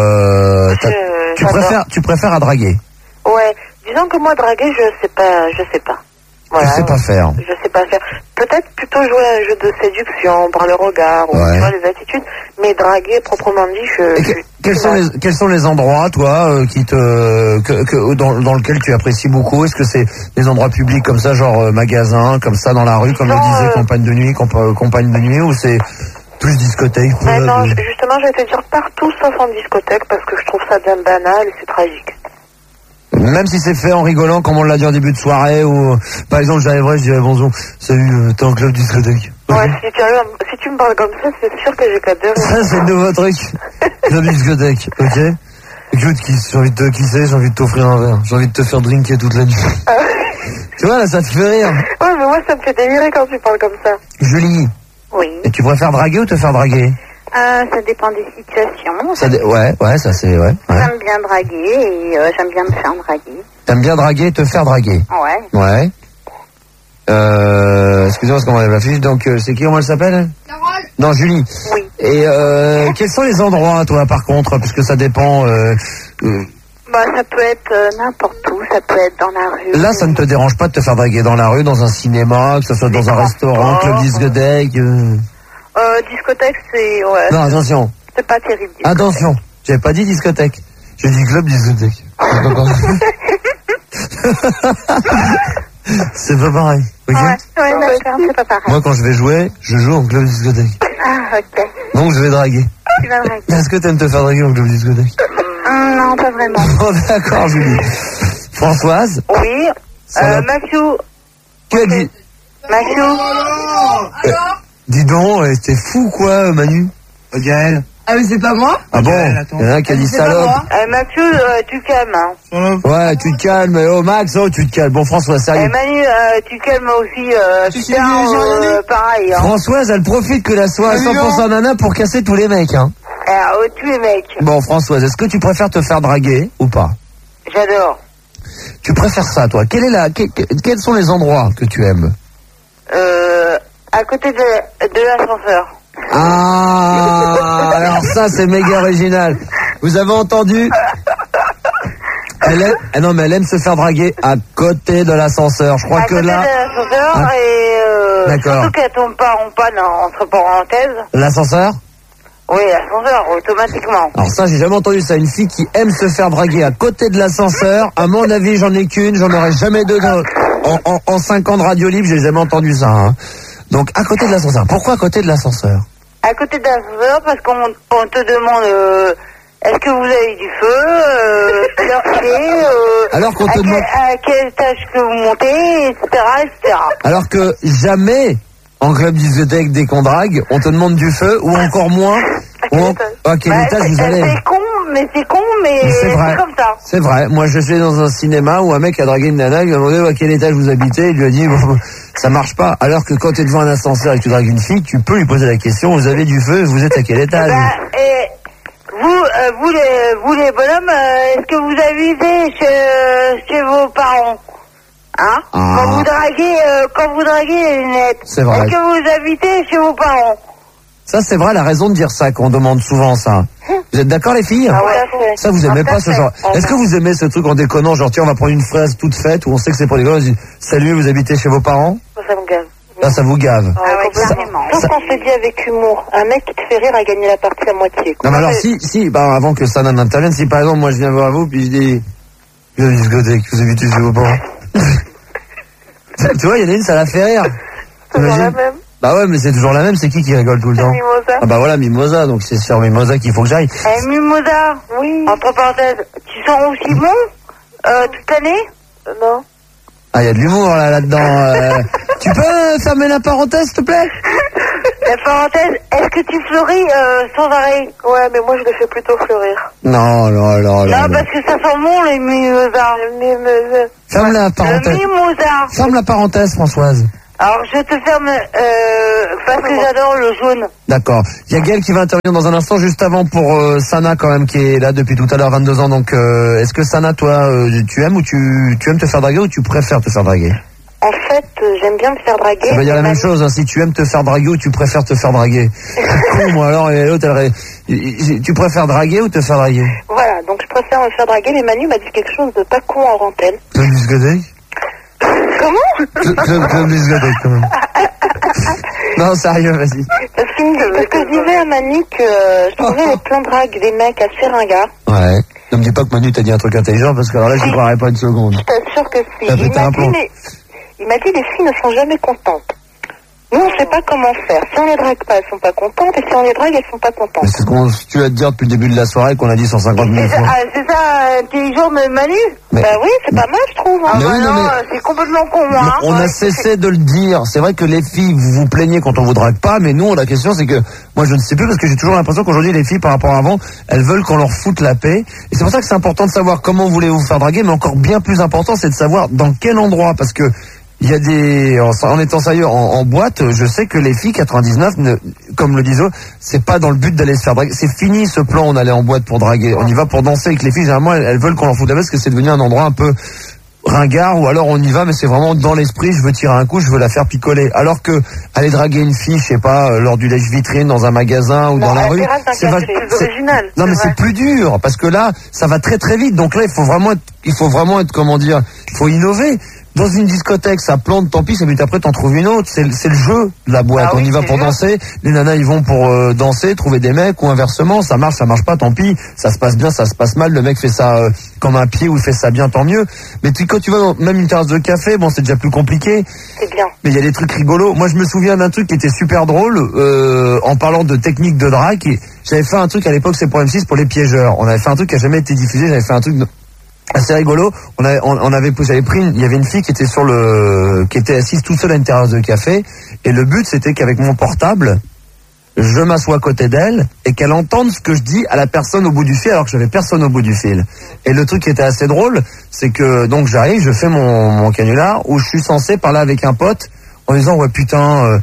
tu préfères à draguer? Ouais, disons que moi draguer, je sais pas. Voilà, je sais pas faire. Je sais pas faire. Peut-être plutôt jouer à un jeu de séduction par le regard ou tu vois, les attitudes, mais draguer proprement dit, quels sont les endroits, toi, qui dans lequel tu apprécies beaucoup? Est-ce que c'est des endroits publics comme ça, genre magasin, comme ça dans la rue, comme le disait compagne de nuit, ou c'est plus discothèque? Non, justement, je vais te dire partout sauf en discothèque parce que je trouve ça bien banal et c'est tragique. Même si c'est fait en rigolant, comme on l'a dit en début de soirée, ou par exemple j'arriverais, je dirais bonjour, salut, t'es en club discothèque. Ouais, si tu me parles comme ça, c'est sûr que j'ai qu'à deux. Ça, c'est le nouveau truc. Club discothèque, ok? Écoute, j'ai envie de te kisser, j'ai envie de t'offrir un verre, j'ai envie de te faire drinker toute la nuit. Tu vois, là, ça te fait rire. Ouais, mais moi, ça me fait délirer quand tu parles comme ça. Julie. Oui. Et tu préfères draguer ou te faire draguer? Ça dépend des situations. Ouais, ça c'est... Ouais. J'aime bien draguer et j'aime bien me faire draguer. T'aimes bien draguer et te faire draguer? Ouais. Excusez-moi, comment elle va fiche. Donc, c'est qui, comment elle s'appelle? Carole. Non, Julie. Oui. Et quels sont les endroits, toi, par contre, puisque ça dépend... ça peut être n'importe où, ça peut être dans la rue. Là, ça ne te dérange pas de te faire draguer dans la rue, dans un cinéma, que ce soit dans un restaurant, club discothèque discothèque, c'est... Ouais. Non, attention. C'est pas terrible. Discothèque. Attention, j'avais pas dit discothèque. J'ai dit club discothèque. C'est pas pareil, ok? Ouais, d'accord, c'est pas pareil. Moi, quand je vais jouer, je joue en club discothèque. Ah, ok. Donc, je vais draguer. Tu vas draguer. Est-ce que t'aimes te faire draguer en club discothèque? Non, pas vraiment. Oh, d'accord, Julie. Françoise? Oui. Mathieu. Que dit? Mathieu. Dis donc, t'es fou quoi, Manu? Gaël? Ah mais c'est pas moi? Ah bon? Il y en a qui a dit salope. Mathieu, tu te calmes. Hein. Ouais, tu te calmes. Oh Max, tu te calmes. Bon François, sérieux. Manu, tu te calmes aussi. Pareil. Hein. Françoise, elle profite que la soirée 100% nana pour casser tous les mecs. Hein. Tous les mecs. Bon Françoise, est-ce que tu préfères te faire draguer ou pas? J'adore. Tu préfères ça, toi? Quels sont les endroits que tu aimes? À côté de l'ascenseur. Ah, alors ça c'est méga original. Vous avez entendu? Elle aime se faire draguer à côté de l'ascenseur. Je crois que là. À côté de l'ascenseur d'accord. Surtout qu'elle tombe pas en panne entre parenthèses. L'ascenseur? Oui, l'ascenseur, automatiquement. Alors ça, j'ai jamais entendu ça. Une fille qui aime se faire draguer à côté de l'ascenseur. À mon avis, j'en ai qu'une. J'en aurais jamais deux en 5 ans de radio libre. J'ai jamais entendu ça. Hein. Donc à côté de l'ascenseur. Pourquoi à côté de l'ascenseur? À côté de l'ascenseur parce qu'on te demande est-ce que vous avez du feu, alors qu'on te demande à quel étage que vous montez, etc. Alors que jamais en club discothèque dès qu'on drague, on te demande du feu ou encore moins à quel étage vous allez. C'est con, mais c'est comme ça. C'est vrai. Moi, je suis dans un cinéma où un mec a dragué une nana, il lui a demandé à quel étage vous habitez, il lui a dit bon, ça marche pas. Alors que quand tu es devant un ascenseur et que tu dragues une fille, tu peux lui poser la question, vous avez du feu, vous êtes à quel étage? Vous les bonhommes, est-ce que vous habitez chez vos parents? Hein? Quand vous draguez les lunettes, c'est vrai. Est-ce que vous habitez chez vos parents? Ça, c'est vrai, la raison de dire ça, qu'on demande souvent ça. Vous êtes d'accord, les filles? Ah ouais. Ça, vous aimez pas ce genre. Est-ce que vous aimez ce truc en déconnant, genre, tiens, on va prendre une phrase toute faite où on sait que c'est pour les gars, on dit, salut, vous habitez chez vos parents? Ça me gave. Là, ça vous gave. Ah ouais, carrément. Sauf qu'on s'est dit avec humour, un mec qui te fait rire a gagné la partie à moitié. Non, mais alors, avant que ça n'intervienne, si par exemple, moi je viens voir vous, puis je dis, vous avez discothèque, vous habitez chez vos parents. Tu vois, il y en a une, ça la fait rire. Toujours la même. Bah ouais, mais c'est toujours la même, c'est qui rigole tout le temps? Mimosa. Ah bah voilà, Mimosa, donc c'est sur Mimosa qu'il faut que j'aille. Mimosa, oui. Entre parenthèses, tu sens aussi bon toute l'année? Non. Ah, il y a de l'humour là-dedans. Tu peux fermer la parenthèse, s'il te plaît? La parenthèse, est-ce que tu fleuris sans arrêt? Ouais, mais moi je le fais plutôt fleurir. Non. Non, parce que ça sent bon les mimosas. Ferme la parenthèse. Le mimosa. Ferme la parenthèse, Françoise. Alors je te ferme parce que j'adore le jaune. D'accord. Il y a Gaël qui va intervenir dans un instant, juste avant pour Sana quand même, qui est là depuis tout à l'heure, 22 ans. Donc est-ce que Sana, toi, tu aimes ou tu aimes te faire draguer ou tu préfères te faire draguer? En fait, j'aime bien me faire draguer. Ça veut dire la même chose, hein, si tu aimes te faire draguer ou tu préfères te faire draguer. Con, moi alors, et l'autre, tu préfères draguer ou te faire draguer? Voilà, donc je préfère me faire draguer, mais Manu m'a dit quelque chose de pas con en rentelle. Club discothèque? Comment? Club discothèque, quand même. Non, sérieux, vas-y. Parce que je disais à Manu que je trouvais les plans drague des mecs assez ringards. Ouais. Ne me dis pas que Manu t'a dit un truc intelligent, parce que alors là, je ne croirais pas une seconde. Je t'assure que si. Il m'a dit les filles ne sont jamais contentes. Nous, on ne sait pas comment faire. Si on les drague pas, elles sont pas contentes. Et si on les drague, elles sont pas contentes. C'est ce qu'on tu vas te dire depuis le début de la soirée qu'on a dit 150 000 fois. C'est ça, intelligent, Manu? Mais... Bah oui, c'est pas mal, je trouve. Hein. Mais oui, non, c'est complètement con, moi. Hein. On a cessé de le dire. C'est vrai que les filles, vous vous plaignez quand on vous drague pas, mais nous, la question, c'est que moi, je ne sais plus, parce que j'ai toujours l'impression qu'aujourd'hui, les filles, par rapport à avant, elles veulent qu'on leur foute la paix. Et c'est pour ça que c'est important de savoir comment voulez-vous vous faire draguer, mais encore bien plus important, c'est de savoir dans quel endroit, parce que il y a des, en étant sérieux, en boîte, je sais que les filles 99, comme le disent eux, c'est pas dans le but d'aller se faire draguer. C'est fini ce plan, on allait en boîte pour draguer. On y va pour danser avec les filles. Généralement, elles veulent qu'on leur foute la paix parce que c'est devenu un endroit un peu ringard, ou alors on y va, mais c'est vraiment dans l'esprit, je veux tirer un coup, je veux la faire picoler. Alors que aller draguer une fille, je sais pas, lors du lèche-vitrine, dans un magasin ou dans la rue, c'est original. Non, mais c'est plus dur, parce que là, ça va très très vite. Donc là, il faut vraiment être, comment dire, il faut innover. Dans une discothèque, ça plante, tant pis, ça but après t'en trouves une autre. C'est le jeu de la boîte. On y va pour danser. Les nanas, ils vont pour danser, trouver des mecs, ou inversement. Ça marche pas, tant pis. Ça se passe bien, ça se passe mal. Le mec fait ça comme un pied, ou il fait ça bien, tant mieux. Mais quand tu vas dans même une terrasse de café, bon, c'est déjà plus compliqué. C'est bien. Mais il y a des trucs rigolos. Moi, je me souviens d'un truc qui était super drôle, en parlant de technique de drague. J'avais fait un truc à l'époque, c'est pour M6, pour les piégeurs. On avait fait un truc qui a jamais été diffusé. J'avais fait un truc assez rigolo. J'avais pris il y avait une fille qui était assise toute seule à une terrasse de café, et le but c'était qu'avec mon portable, je m'assois à côté d'elle et qu'elle entende ce que je dis à la personne au bout du fil, alors que j'avais personne au bout du fil. Et le truc qui était assez drôle, c'est que donc j'arrive, je fais mon canular où je suis censé parler avec un pote en disant ouais putain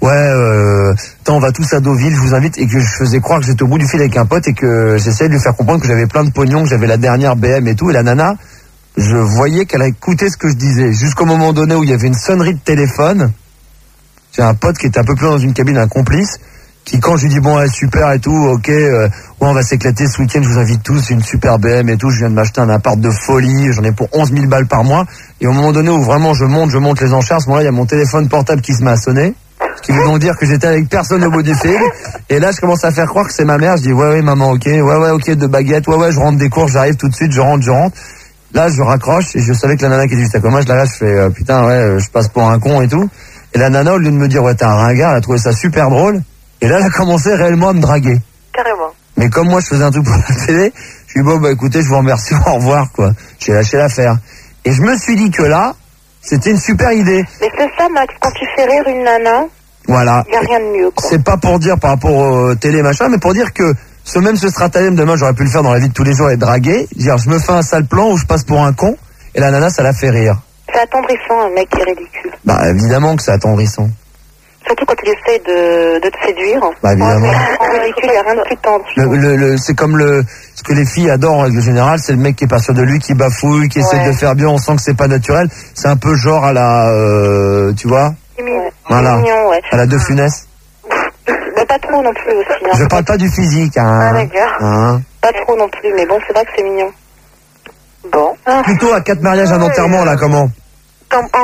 on va tous à Deauville, je vous invite, et que je faisais croire que j'étais au bout du fil avec un pote et que j'essayais de lui faire comprendre que j'avais plein de pognon, que j'avais la dernière BM et tout, et la nana, je voyais qu'elle a écouté ce que je disais, jusqu'au moment donné où il y avait une sonnerie de téléphone. J'ai un pote qui était un peu plus dans une cabine, un complice, qui quand je lui dis bon super et tout, ok, on va s'éclater ce week-end, je vous invite tous, c'est une super BM et tout, je viens de m'acheter un appart de folie, j'en ai pour 11 000 balles par mois, et au moment donné où vraiment je monte les enchères, à ce moment-là il y a mon téléphone portable qui se met à sonner, ce qui veut donc dire que j'étais avec personne au bout du fil, et là je commence à faire croire que c'est ma mère, je dis ouais maman, ok, ok, de baguette, je rentre des cours, j'arrive tout de suite, je rentre. Là je raccroche, et je savais que la nana qui était juste à côté, moi je la lâche, je fais putain je passe pour un con et tout, et la nana au lieu de me dire ouais t'es un ringard, elle a trouvé ça super drôle. Et là, elle a commencé réellement à me draguer. Carrément. Mais comme moi, je faisais un truc pour la télé, je lui ai dit, écoutez, je vous remercie, au revoir, quoi. J'ai lâché l'affaire. Et je me suis dit que là, c'était une super idée. Mais c'est ça, Max, quand tu fais rire une nana, voilà. Il n'y a rien de mieux, quoi. C'est pas pour dire par rapport aux télé, machin, mais pour dire que ce stratagème, demain, j'aurais pu le faire dans la vie de tous les jours et draguer. Dire, je me fais un sale plan où je passe pour un con, et la nana, ça la fait rire. C'est attendrissant, un mec qui est ridicule. Bah, évidemment que c'est attendrissant. Surtout quand il essaie de te séduire. Bah évidemment. En ridicule, il n'y a rien de plus tendre. C'est comme ce que les filles adorent en règle générale, c'est le mec qui est pas sûr de lui, qui bafouille, qui essaie de faire bien, on sent que c'est pas naturel. C'est un peu genre à la, tu vois. Voilà. Mignon, ouais. À la De Funès. Mais pas trop non plus aussi. Hein. Je parle pas du physique, hein. Ah d'accord. Pas trop non plus, mais bon, c'est vrai que c'est mignon. Bon. Plutôt à 4 mariages, un enterrement, là, comment?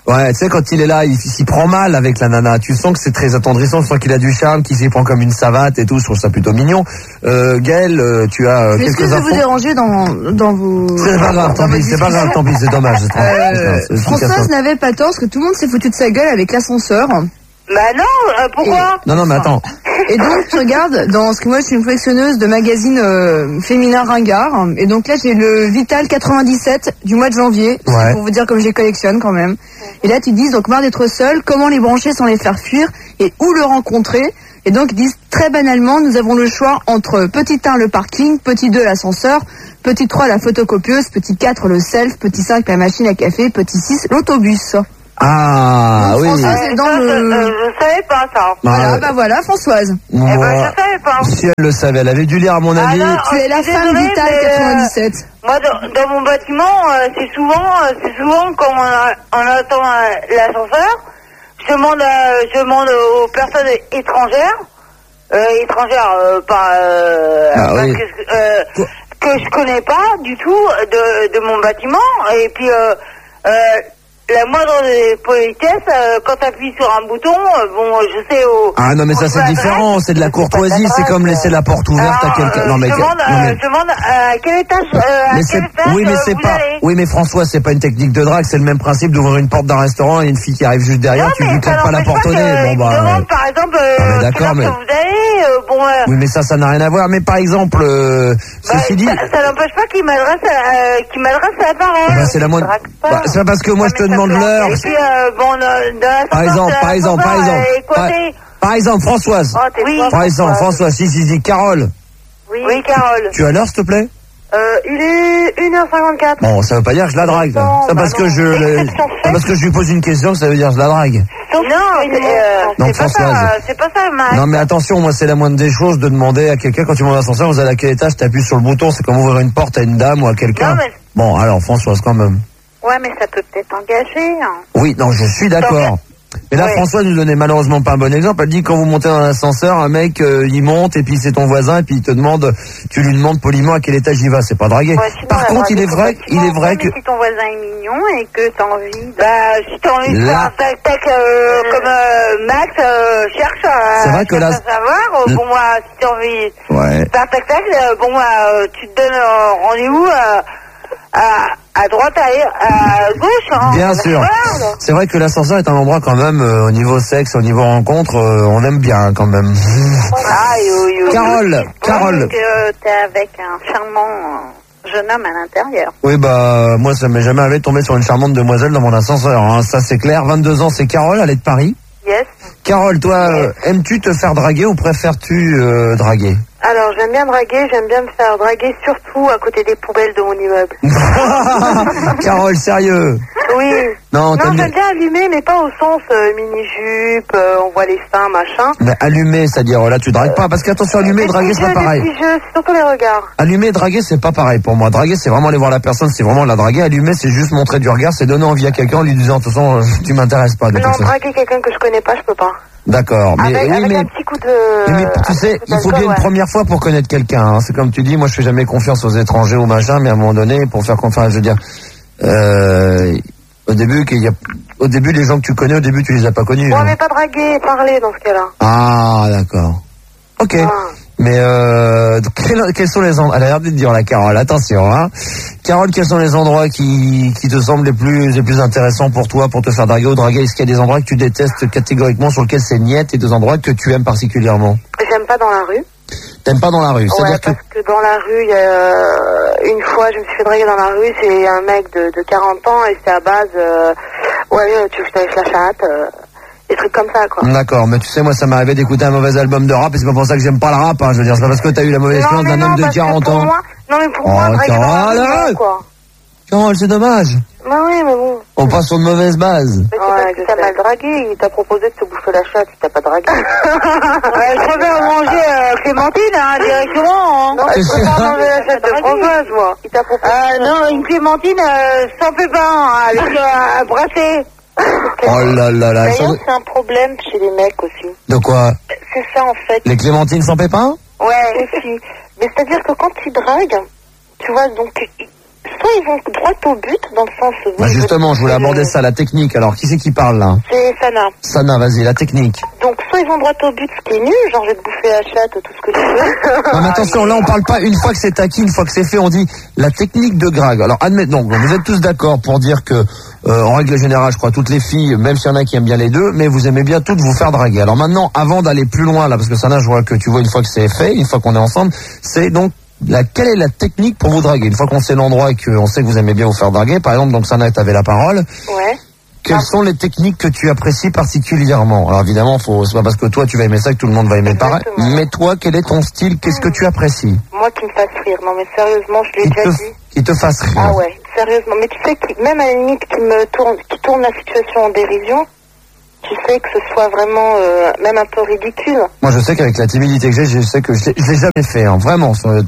Ouais, tu sais, quand il est là, il s'y prend mal avec la nana. Tu sens que c'est très attendrissant, tu sens qu'il a du charme, qu'il s'y prend comme une savate et tout. Je trouve ça plutôt mignon. Gaël, tu as quelques infos. Est-ce que vous déranger dans vos... C'est pas grave, tant pis, c'est dommage. Françoise n'avait pas tort, parce que tout le monde s'est foutu de sa gueule avec l'ascenseur. Bah non, pourquoi? Non, mais attends. Et donc, tu regardes, parce que moi, je suis une collectionneuse de magazines féminins ringards. Et donc là, j'ai le Vital 97 du mois de janvier. Ouais. Pour vous dire comme je les collectionne quand même. Et là, tu dis, donc, marre d'être seul, comment les brancher sans les faire fuir et où le rencontrer. Et donc, ils disent très banalement, nous avons le choix entre petit 1, le parking, petit 2, l'ascenseur, petit 3, la photocopieuse, petit 4, le self, petit 5, la machine à café, petit 6, l'autobus. Ah, oui. Françoise, c'est dans je savais pas ça. Voilà, voilà, Françoise. Je savais pas. Si elle le savait, elle avait dû lire à mon avis. Tu es la femme Vital 97. Moi, dans mon bâtiment, c'est souvent quand on attend l'ascenseur, je demande aux personnes étrangères, que je connais pas du tout de mon bâtiment, et puis la moindre des politesses, quand t'appuies sur un bouton, je sais Ah non, mais ça c'est différent, c'est de la courtoisie, c'est comme laisser la porte ouverte à quelqu'un. Je demande à quel étage, Oui, mais François, c'est pas une technique de drague, c'est le même principe d'ouvrir une porte d'un restaurant et une fille qui arrive juste derrière, tu lui claques pas la porte au nez. Demande par exemple, d'accord, mais... vous allez, Oui, mais ça n'a rien à voir. Mais par exemple, ceci dit... Ça n'empêche pas qu'il m'adresse la parole. Bah, c'est la moindre... c'est pas parce que moi je te demande l'heure. Et puis, Par exemple, Françoise. Françoise, si je dis Carole. Oui, Carole. Tu as l'heure, s'il te plaît? Il est 1h54. Bon, ça veut pas dire que je la drague. C'est parce que je lui pose une question, ça veut dire que je la drague. Non, c'est pas ça, Max. Non, mais attention, moi, c'est la moindre des choses de demander à quelqu'un, quand tu montes l'ascenseur, vous allez à quel étage, t'appuies sur le bouton, c'est comme ouvrir une porte à une dame ou à quelqu'un. Bon, alors, Françoise, quand même. Ouais, mais ça peut peut-être engager. Hein. Oui, non, je suis d'accord. Mais là, François nous donnait malheureusement pas un bon exemple. Elle dit quand vous montez dans l'ascenseur, un mec il monte et puis c'est ton voisin et puis il te demande, tu lui demandes poliment à quel étage il va. C'est pas draguer. Par contre, il est vrai que si ton voisin est mignon et que t'as envie, si t'as envie de faire un tac-tac comme Max cherche à savoir. Bon moi, si t'as envie de faire un tac-tac, tu te donnes rendez-vous à droite, à gauche. Hein. Bien sûr. C'est vrai que l'ascenseur est un endroit quand même, au niveau sexe, au niveau rencontre, on aime bien quand même. Carole. T'es avec un charmant jeune homme à l'intérieur. Oui, moi ça m'est jamais arrivé de tomber sur une charmante demoiselle dans mon ascenseur. Hein. Ça c'est clair. 22 ans, c'est Carole, elle est de Paris. Yes. Carole, toi, aimes-tu te faire draguer ou préfères-tu draguer? Alors, j'aime bien draguer, j'aime bien me faire draguer, surtout à côté des poubelles de mon immeuble. Carole, sérieux? Oui. Non, j'aime bien allumer, mais pas au sens mini-jupe, on voit les seins, machin. Mais allumer, c'est-à-dire, là, tu dragues pas, parce qu'attention, allumer et draguer, c'est pas pareil. C'est surtout les regards. Allumer et draguer, c'est pas pareil pour moi. Draguer, c'est vraiment aller voir la personne, c'est vraiment la draguer. Allumer, c'est juste montrer du regard, c'est donner envie à quelqu'un en lui disant, de toute façon, tu m'intéresses pas. Non, draguer quelqu'un que je connais pas, je peux pas. D'accord, mais avec un petit coup de... Mais tu sais, il faut bien une première fois pour connaître quelqu'un. Hein. C'est comme tu dis, moi je fais jamais confiance aux étrangers ou machin, mais à un moment donné, pour faire confiance, je veux dire, au début, les gens que tu connais, au début, tu les as pas connus. Ouais, mais pas draguer, parler dans ce cas-là. Ah, d'accord. Ok. Mais quels sont les endroits? Elle a l'air de dire la Carole, attention, hein. Carole, quels sont les endroits qui te semblent les plus intéressants pour toi, pour te faire draguer ou draguer? Est-ce qu'il y a des endroits que tu détestes catégoriquement, sur lesquels c'est niette, et des endroits que tu aimes particulièrement? J'aime pas dans la rue. T'aimes pas dans la rue? C'est-à-dire parce que dans la rue, il y a une fois, je me suis fait draguer dans la rue, c'est un mec de 40 ans, et c'est à base, tu veux que je t'aille la chatte, des trucs comme ça, quoi. D'accord, mais tu sais, moi, ça m'est arrivé d'écouter un mauvais album de rap, et c'est pas pour ça que j'aime pas le rap, hein. Je veux dire, c'est pas parce que t'as eu la mauvaise expérience d'un homme de 40 ans. Non, mais pour moi, draguer dans la rue, quoi. Carole, c'est dommage. Bah oui, mais bon. On passe sur de mauvaises bases. Mais c'est parce que t'as mal dragué, il t'a proposé de te bouffer la chatte, il t'a pas dragué. Je préfère manger Clémentine, hein, directement, hein. Non, je préfère manger la chatte de Françoise, moi. Il t'a proposé. Non, une Clémentine sans pépin, avec un bracelet. Oh là là là. D'ailleurs, c'est un problème chez les mecs aussi. De quoi? C'est ça, en fait. Les clémentines sans pépin? Ouais, aussi. Mais c'est-à-dire que quand ils draguent, tu vois, donc, soit ils vont droit au but, dans le sens... Bah justement, je voulais aborder ça, la technique. Alors, qui c'est qui parle, là? C'est Sana. Sana, vas-y, la technique. Donc, soit ils vont droit au but, ce qui est nul, genre je vais te bouffer la chatte, tout ce que tu veux. Non, mais attention, là, on parle pas une fois que c'est acquis, une fois que c'est fait, on dit la technique de drague. Alors, admettons, donc, vous êtes tous d'accord pour dire que, en règle générale, je crois, toutes les filles, même s'il y en a qui aiment bien les deux, mais vous aimez bien toutes vous faire draguer. Alors maintenant, avant d'aller plus loin, là, parce que Sana, je vois que tu vois une fois que c'est fait, une fois qu'on est ensemble, c'est donc, quelle est la technique pour vous draguer? Une fois qu'on sait l'endroit et qu'on sait que vous aimez bien vous faire draguer, par exemple, donc Sana, t'avais la parole. Ouais. Quelles sont les techniques que tu apprécies particulièrement? Alors évidemment, c'est pas parce que toi tu vas aimer ça que tout le monde va aimer pareil. Mais toi, quel est ton style? Qu'est-ce que tu apprécies? Moi qui me fasse rire. Non mais sérieusement, je l'ai déjà dit. Qui te fasse rire. Ah ouais, sérieusement. Mais tu sais, même à la limite qui tourne la situation en dérision, tu sais que ce soit vraiment même un peu ridicule. Moi je sais qu'avec la timidité que j'ai, je sais que je l'ai jamais fait, hein, vraiment.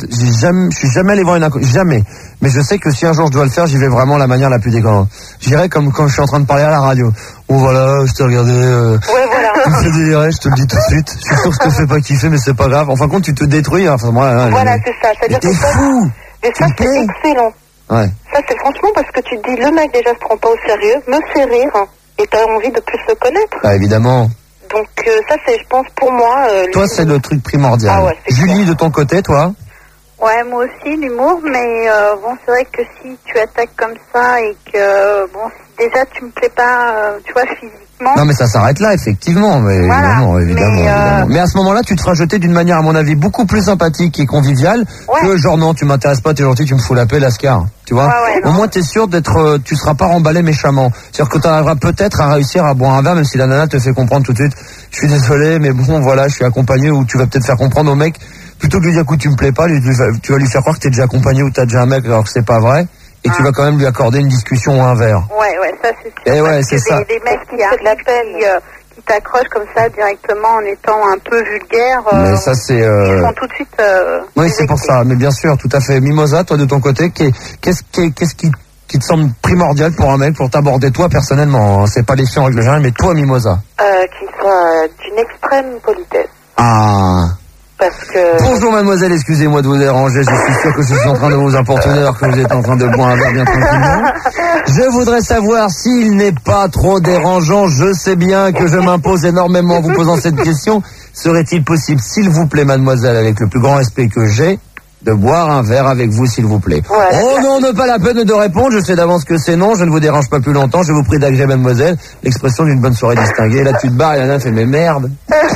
Je suis jamais allé voir une inconnu, jamais. Mais je sais que si un jour je dois le faire, j'y vais vraiment la manière la plus déconnante. J'irai comme quand je suis en train de parler à la radio. Oh voilà, je t'ai regardé. Ouais, voilà. Tu me fais délirer, je te le dis tout de suite. Je suis sûr que je te fais pas kiffer, mais c'est pas grave. En fin de compte, tu te détruis. Enfin, moi, voilà, c'est ça. C'est-à-dire que t'es fou. Et ça, c'est excellent. Ouais. Ça, c'est franchement parce que tu te dis, le mec déjà se prend pas au sérieux, me fait rire, et t'as envie de plus le connaître. Bah évidemment. Donc ça, c'est, je pense, pour moi... toi, c'est le truc primordial. Ah ouais, Julie, clair. de ton côté, toi? Ouais, moi aussi, l'humour, mais bon, c'est vrai que si tu attaques comme ça et que, bon, si déjà tu me plais pas, tu vois, physiquement... Non mais ça s'arrête là, effectivement, mais voilà. évidemment. Mais à ce moment-là, tu te feras jeter d'une manière, à mon avis, beaucoup plus sympathique et conviviale que genre non, tu m'intéresses pas, t'es gentil, tu me fous la paix, Lascar. Tu vois, au moins t'es sûr d'être, tu seras pas remballé méchamment. C'est-à-dire que tu arriveras peut-être à réussir à boire un verre, même si la nana te fait comprendre tout de suite, je suis désolé, mais bon, voilà, je suis accompagné, ou tu vas peut-être faire comprendre au mec, plutôt que de lui dire, écoute, tu me plais pas, tu vas lui faire croire que t'es déjà accompagné ou t'as déjà un mec alors que c'est pas vrai. Et tu vas quand même lui accorder une discussion ou un verre. Ouais, ça c'est sûr. Et ouais, c'est ça. Des mecs qui arrivent de la peine, qui t'accrochent comme ça directement en étant un peu vulgaire. Mais ça c'est. Ils font tout de suite. Oui, c'est pour ça. Mais bien sûr, tout à fait. Mimosa, toi de ton côté, qu'est-ce qui te semble primordial pour un mec pour t'aborder toi personnellement, hein? C'est pas les filles en règle générale, mais toi, Mimosa. Qu'il soit d'une extrême politesse. Ah. Parce que... Bonjour mademoiselle, excusez-moi de vous déranger, je suis sûr que je suis en train de vous importuner alors que vous êtes en train de boire un verre bien tranquillement. Je voudrais savoir s'il n'est pas trop dérangeant, je sais bien que je m'impose énormément en vous posant cette question. Serait-il possible, s'il vous plaît mademoiselle, avec le plus grand respect que j'ai, de boire un verre avec vous s'il vous plaît? Oh non, ne pas la peine de répondre, je sais d'avance que c'est non, je ne vous dérange pas plus longtemps, je vous prie d'agréer mademoiselle, l'expression d'une bonne soirée distinguée. Là tu te barres et la nana fait mais merde.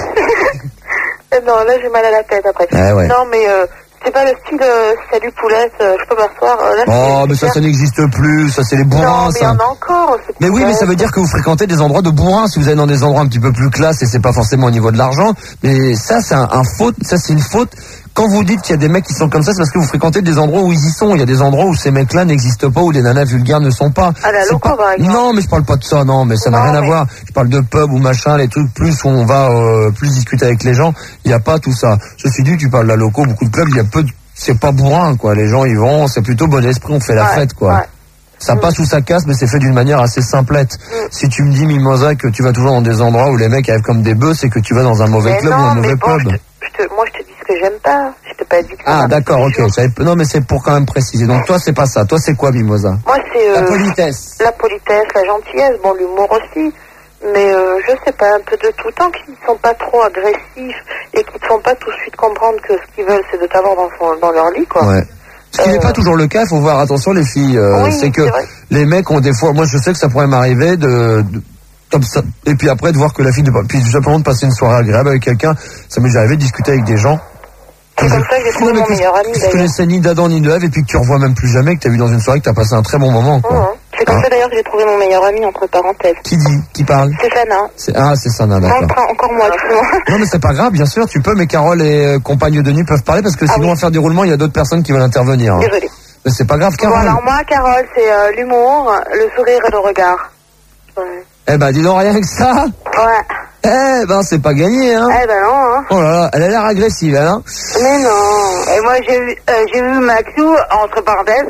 Non, là j'ai mal à la tête après. Ouais. Non, mais c'est pas le style salut poulette, je peux m'asseoir. Oh, mais ça n'existe plus, ça c'est les bourrins. Non, mais il y en a encore. Mais oui, mais ça veut dire que vous fréquentez des endroits de bourrins. Si vous allez dans des endroits un petit peu plus classe et c'est pas forcément au niveau de l'argent, mais ça c'est c'est une faute. Quand vous dites qu'il y a des mecs qui sont comme ça, c'est parce que vous fréquentez des endroits où ils y sont. Il y a des endroits où ces mecs-là n'existent pas, où les nanas vulgaires ne sont pas. À la loco, par exemple. Non, mais je parle pas de ça, non, mais ça n'a rien à voir. Je parle de pub ou machin, les trucs plus où on va plus discuter avec les gens. Il n'y a pas tout ça. Ceci dit, tu parles de la loco, beaucoup de clubs, il y a peu de... C'est pas bourrin, quoi. Les gens, ils vont, c'est plutôt bon esprit, on fait la fête, quoi. Ouais. Ça passe ou ça casse, mais c'est fait d'une manière assez simplette. Si tu me dis, Mimosa, que tu vas toujours dans des endroits où les mecs arrivent comme des bœufs, c'est que tu vas dans un mauvais club ou un mauvais pub. Moi, je te dis ce que j'aime pas. Je t'ai pas dit que ah, d'accord, ok. Non, mais c'est pour quand même préciser. Donc, toi, c'est pas ça. Toi, c'est quoi, Mimosa? Moi, c'est... la politesse. La politesse, la gentillesse, bon, l'humour aussi. Mais je sais pas, un peu de tout. Tant qu'ils ne sont pas trop agressifs et qu'ils ne te font pas tout de suite comprendre que ce qu'ils veulent, c'est de t'avoir dans leur lit, quoi. Ouais. Ce qui n'est pas toujours le cas, il faut voir attention les filles. Oui, c'est que les mecs ont des fois... Moi, je sais que ça pourrait m'arriver comme ça. Et puis après, de voir que la fille... Puis simplement de passer une soirée agréable avec quelqu'un. Ça m'est déjà arrivé de discuter avec des gens. C'est comme ça que j'ai trouvé mon meilleur ami, d'ailleurs. Tu connaissais ni d'Adam ni de Ève, et puis que tu revois même plus jamais, que tu as vu dans une soirée, que tu as passé un très bon moment, quoi. C'est comme ça d'ailleurs que j'ai trouvé mon meilleur ami, entre parenthèses. Qui dit? Qui parle? C'est Sana. C'est Sana, d'accord. Encore moi, excuse-moi. Non, mais c'est pas grave, bien sûr, tu peux, mais Carole et compagnes de nuit peuvent parler, parce que sinon, à faire du roulement, il y a d'autres personnes qui veulent intervenir. Désolée. Mais c'est pas grave, Carole. Bon, alors moi, Carole, c'est l'humour, le sourire et le regard. Ouais. Eh ben, dis donc rien que ça. Ouais. Eh ben, c'est pas gagné, hein. Eh ben non, hein. Oh là là, elle a l'air agressive, elle, hein. Mais non. Et moi, j'ai vu Maxou, entre parenthèses,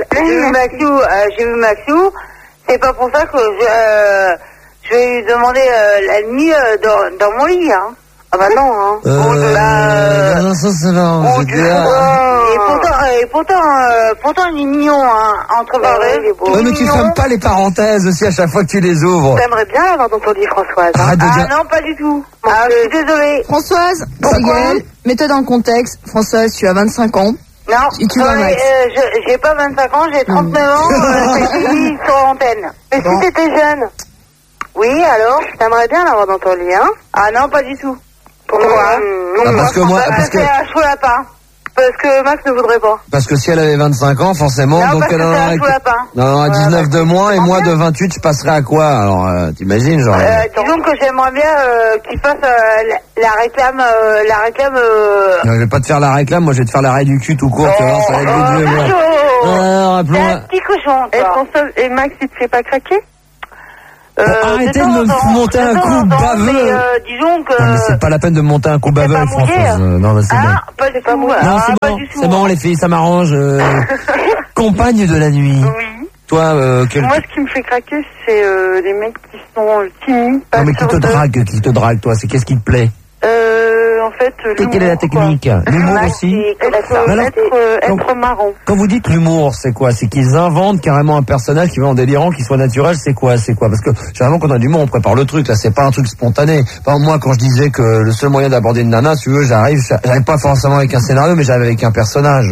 j'ai vu Maxou, c'est pas pour ça que je vais lui demander la nuit dans mon lit, hein. Ah bah non, hein. Non, ça c'est non. Et pourtant, il est mignon, hein, entre pareilles. Ouais, mais tu fermes pas les parenthèses aussi à chaque fois que tu les ouvres. T'aimerais bien l'avoir dans ton lit, Françoise. Hein. Non, pas du tout. Je suis désolée. Françoise, c'est Gaëlle, mets-toi dans le contexte. Françoise, tu as 25 ans. Non, et tu vas Max. J'ai pas 25 ans, j'ai 39 ans, c'est fini sur l'antenne. Mais si t'étais jeune. Oui, alors, t'aimerais bien l'avoir dans ton lit, hein? Ah non, pas du tout. Pourquoi? Parce que moi, parce que... C'est un chaud lapin. Parce que Max ne voudrait pas. Parce que si elle avait 25 ans, forcément, non, donc elle en aurait 19 de moins, et moi de 28, je passerais à quoi? Alors, t'imagines, genre... disons que j'aimerais bien qu'il fasse la réclame... Non, je vais pas te faire la réclame, moi je vais te faire l'arrêt du cul tout court, tu vois, ça va être vieux, moi. C'est un petit cochon, toi. Et Max, il te fait pas craquer? Arrêtez de me monter un coup baveux. Disons que... Non, mais c'est pas la peine de me monter un coup baveux, Françoise. Non, mais c'est bon. Pas du tout. Non, c'est bon, les filles, ça m'arrange. Compagne de la nuit. Oui. Toi, Moi, ce qui me fait craquer, c'est les mecs qui sont timides. Non, mais qui te drague, toi, c'est qu'est-ce qui te plaît? En fait, quelle est la technique? L'humour aussi? Être marrant. Quand vous dites l'humour, c'est quoi? C'est qu'ils inventent carrément un personnage qui va en délirant, qui soit naturel, c'est quoi? Parce que généralement quand on a de l'humour, on prépare le truc, là, c'est pas un truc spontané. Par exemple, moi, quand je disais que le seul moyen d'aborder une nana, si tu veux, j'arrive pas forcément avec un scénario, mais j'arrive avec un personnage.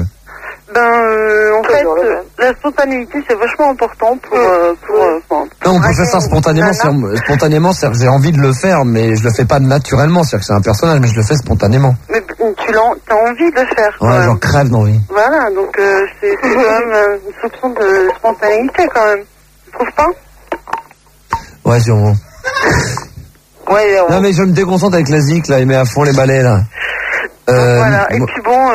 En fait, la spontanéité, c'est vachement important pour non, on peut faire ça spontanément, c'est j'ai envie de le faire, mais je le fais pas naturellement, c'est-à-dire que c'est un personnage, mais je le fais spontanément. Mais t'as envie de le faire. Ouais, j'en crève d'envie. Voilà, donc c'est quand même une soupçon de spontanéité quand même. Tu trouves pas? Ouais, sûrement. Ouais, non, mais je me déconcentre avec la zik, là, il met à fond les balais, là. Voilà, et puis bon,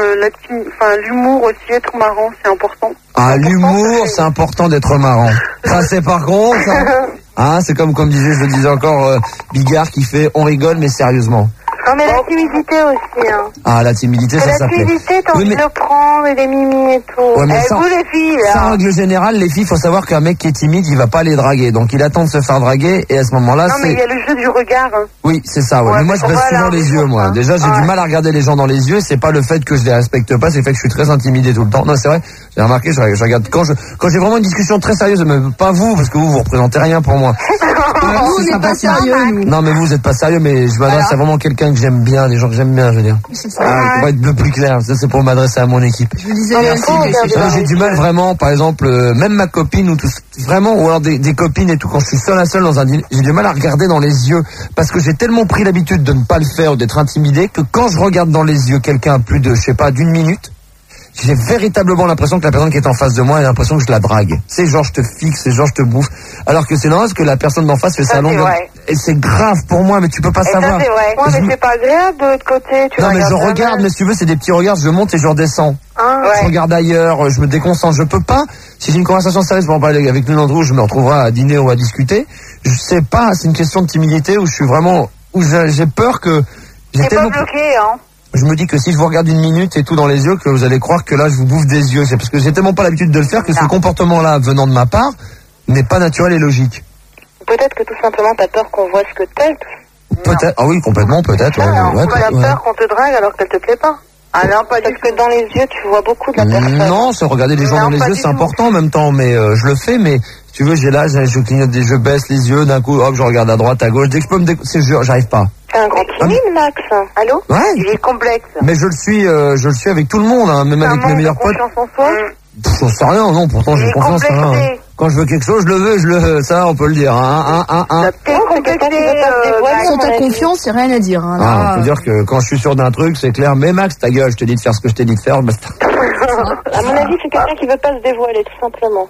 l'humour aussi, être marrant, c'est important. Ah, l'humour, c'est important d'être marrant. Ça, c'est par contre, c'est comme je le disais encore, Bigard qui fait « on rigole, mais sérieusement ». Non, mais la timidité aussi, hein. Ah, la timidité, ça s'appelle. La timidité, t'as envie de le prendre, et des mimi et tout. Ouais, mais vous, les filles, là. Ça, en règle générale, les filles, faut savoir qu'un mec qui est timide, il va pas les draguer. Donc, il attend de se faire draguer, et à ce moment-là, non, mais il y a le jeu du regard, hein. Oui, c'est ça, ouais. Mais moi, je baisse souvent les yeux, moi. Déjà, j'ai du mal à regarder les gens dans les yeux, c'est pas le fait que je les respecte pas, c'est le fait que je suis très intimidé tout le temps. Non, c'est vrai. J'ai remarqué, je regarde, quand j'ai vraiment une discussion très sérieuse, mais pas vous, parce que vous représentez rien pour moi. Nous, on n'est pas sérieux, nous. Non, mais vous êtes pas sérieux, mais je m'adresse à vraiment quelqu'un que j'aime bien, les gens que j'aime bien, je veux dire. C'est ça. Pour être le plus clair, ça c'est pour m'adresser à mon équipe. Je vous disais merci, mais j'ai du mal vraiment, par exemple, même ma copine ou tout, vraiment, ou alors des copines et tout, quand je suis seul à seul dans un dîner, j'ai du mal à regarder dans les yeux, parce que j'ai tellement pris l'habitude de ne pas le faire ou d'être intimidé, que quand je regarde dans les yeux quelqu'un plus de, je sais pas, d'une minute, j'ai véritablement l'impression que la personne qui est en face de moi a l'impression que je la drague. C'est genre je te fixe, c'est genre je te bouffe. Alors que c'est normal parce que la personne d'en face fait sa longue. Et c'est grave pour moi, mais tu peux pas savoir. Ça, c'est vrai. Ouais, mais c'est pas agréable de l'autre côté. Non, mais je regarde, mais si tu veux, c'est des petits regards, je monte et je redescends. Je regarde ailleurs, je me déconcentre. Je peux pas, si j'ai une conversation sérieuse pour en parler avec l'une d'entre vous, je me retrouverai à dîner ou à discuter. Je sais pas, c'est une question de timidité où je suis vraiment, où j'ai peur que... T'es pas bloqué, hein. Je me dis que si je vous regarde une minute et tout dans les yeux, que vous allez croire que là je vous bouffe des yeux. C'est parce que j'ai tellement pas l'habitude de le faire que ce comportement-là, venant de ma part, n'est pas naturel et logique. Peut-être que tout simplement t'as peur qu'on voit ce que t'es. Peut-être, ah oui, complètement, peut-être. T'as peur qu'on te drague alors qu'elle te plaît pas. Ah non, pas parce que dans les yeux, tu vois beaucoup de la personne. Non, c'est regarder les gens dans les yeux, c'est important en même temps, mais je le fais, mais si tu veux, je clignote je baisse les yeux, d'un coup, hop, je regarde à droite, à gauche, dès que je peux j'arrive pas. C'est un grand timide, Max. Allô? Ouais. Il est complexe. Mais je le suis avec tout le monde, hein, même avec mes meilleurs potes. Confiance en soi? J'en sais rien, non, pourtant j'ai confiance en rien. Quand je veux quelque chose, je le veux, ça on peut le dire. T'es complexé, sans ta confiance, il n'y a rien à dire. Hein, on peut dire que quand je suis sûr d'un truc, c'est clair. Mais Max, ta gueule, je te dis de faire ce que je t'ai dit de faire, basta. À mon avis, c'est quelqu'un qui veut pas se dévoiler, tout simplement.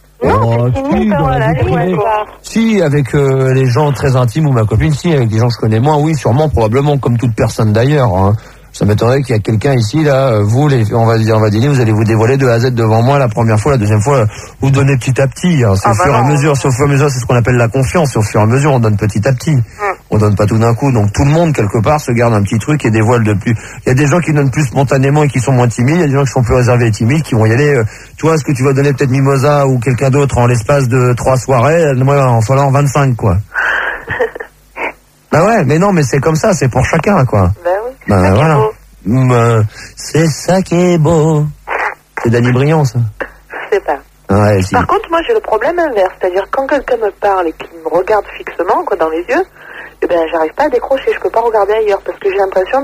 Si, avec les gens très intimes ou ma copine, si, avec des gens que je connais moins, oui, sûrement, probablement, comme toute personne d'ailleurs. Hein. Ça m'étonnerait qu'il y a quelqu'un ici, là, vous, on va dîner, vous allez vous dévoiler de A à Z devant moi la première fois, la deuxième fois, vous donnez petit à petit. Hein. C'est au fur et à mesure, c'est ce qu'on appelle la confiance. Au fur et à mesure, on donne petit à petit. On donne pas tout d'un coup. Donc tout le monde, quelque part, se garde un petit truc et dévoile de plus. Il y a des gens qui donnent plus spontanément et qui sont moins timides. Il y a des gens qui sont plus réservés et timides, qui vont y aller. Tu vois, est-ce que tu vas donner peut-être Mimosa ou quelqu'un d'autre en l'espace de 3 soirées? Moi, en fallant 25, quoi. Bah ouais, mais non, mais c'est comme ça, c'est pour chacun, quoi. Ben oui. Bah voilà. C'est ça qui est beau. C'est Dany Briand, ça. Je sais pas. Ouais, si. Par contre, moi, j'ai le problème inverse. C'est-à-dire, quand quelqu'un me parle et qu'il me regarde fixement, quoi, dans les yeux, eh ben, j'arrive pas à décrocher. Je peux pas regarder ailleurs parce que j'ai l'impression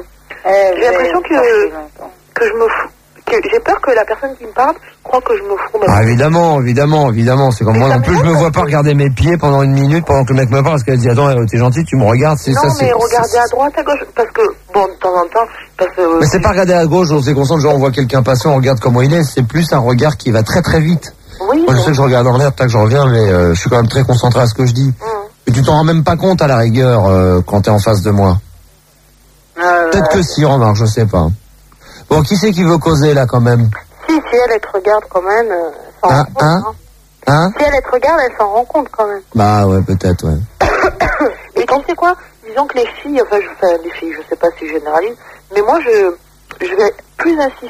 que je me fous. J'ai peur que la personne qui me parle croit que je me fous. Ah, évidemment. C'est comme moi non plus, je me vois pas regarder mes pieds pendant une minute pendant que le mec me parle parce qu'elle dit attends, t'es gentil, tu me regardes. Non, mais regarder à droite, à gauche, parce que, bon, de temps en temps, mais c'est pas regarder à gauche, on s'est concentré, genre on voit quelqu'un passer, on regarde comment il est, c'est plus un regard qui va très très vite. Oui. Moi je sais que je regarde en l'air, tac, je reviens, mais je suis quand même très concentré à ce que je dis. Et tu t'en rends même pas compte à la rigueur quand t'es en face de moi. Peut-être que si, remarque, je sais pas. Bon, qui c'est qui veut causer là quand même? Si elle te regarde quand même, elle s'en rend compte. Si elle te regarde, elle s'en rend compte quand même. Bah ouais, peut-être, ouais. Et tu sais quoi? Disons que les filles, je sais pas si je généralise, mais moi je vais plus insister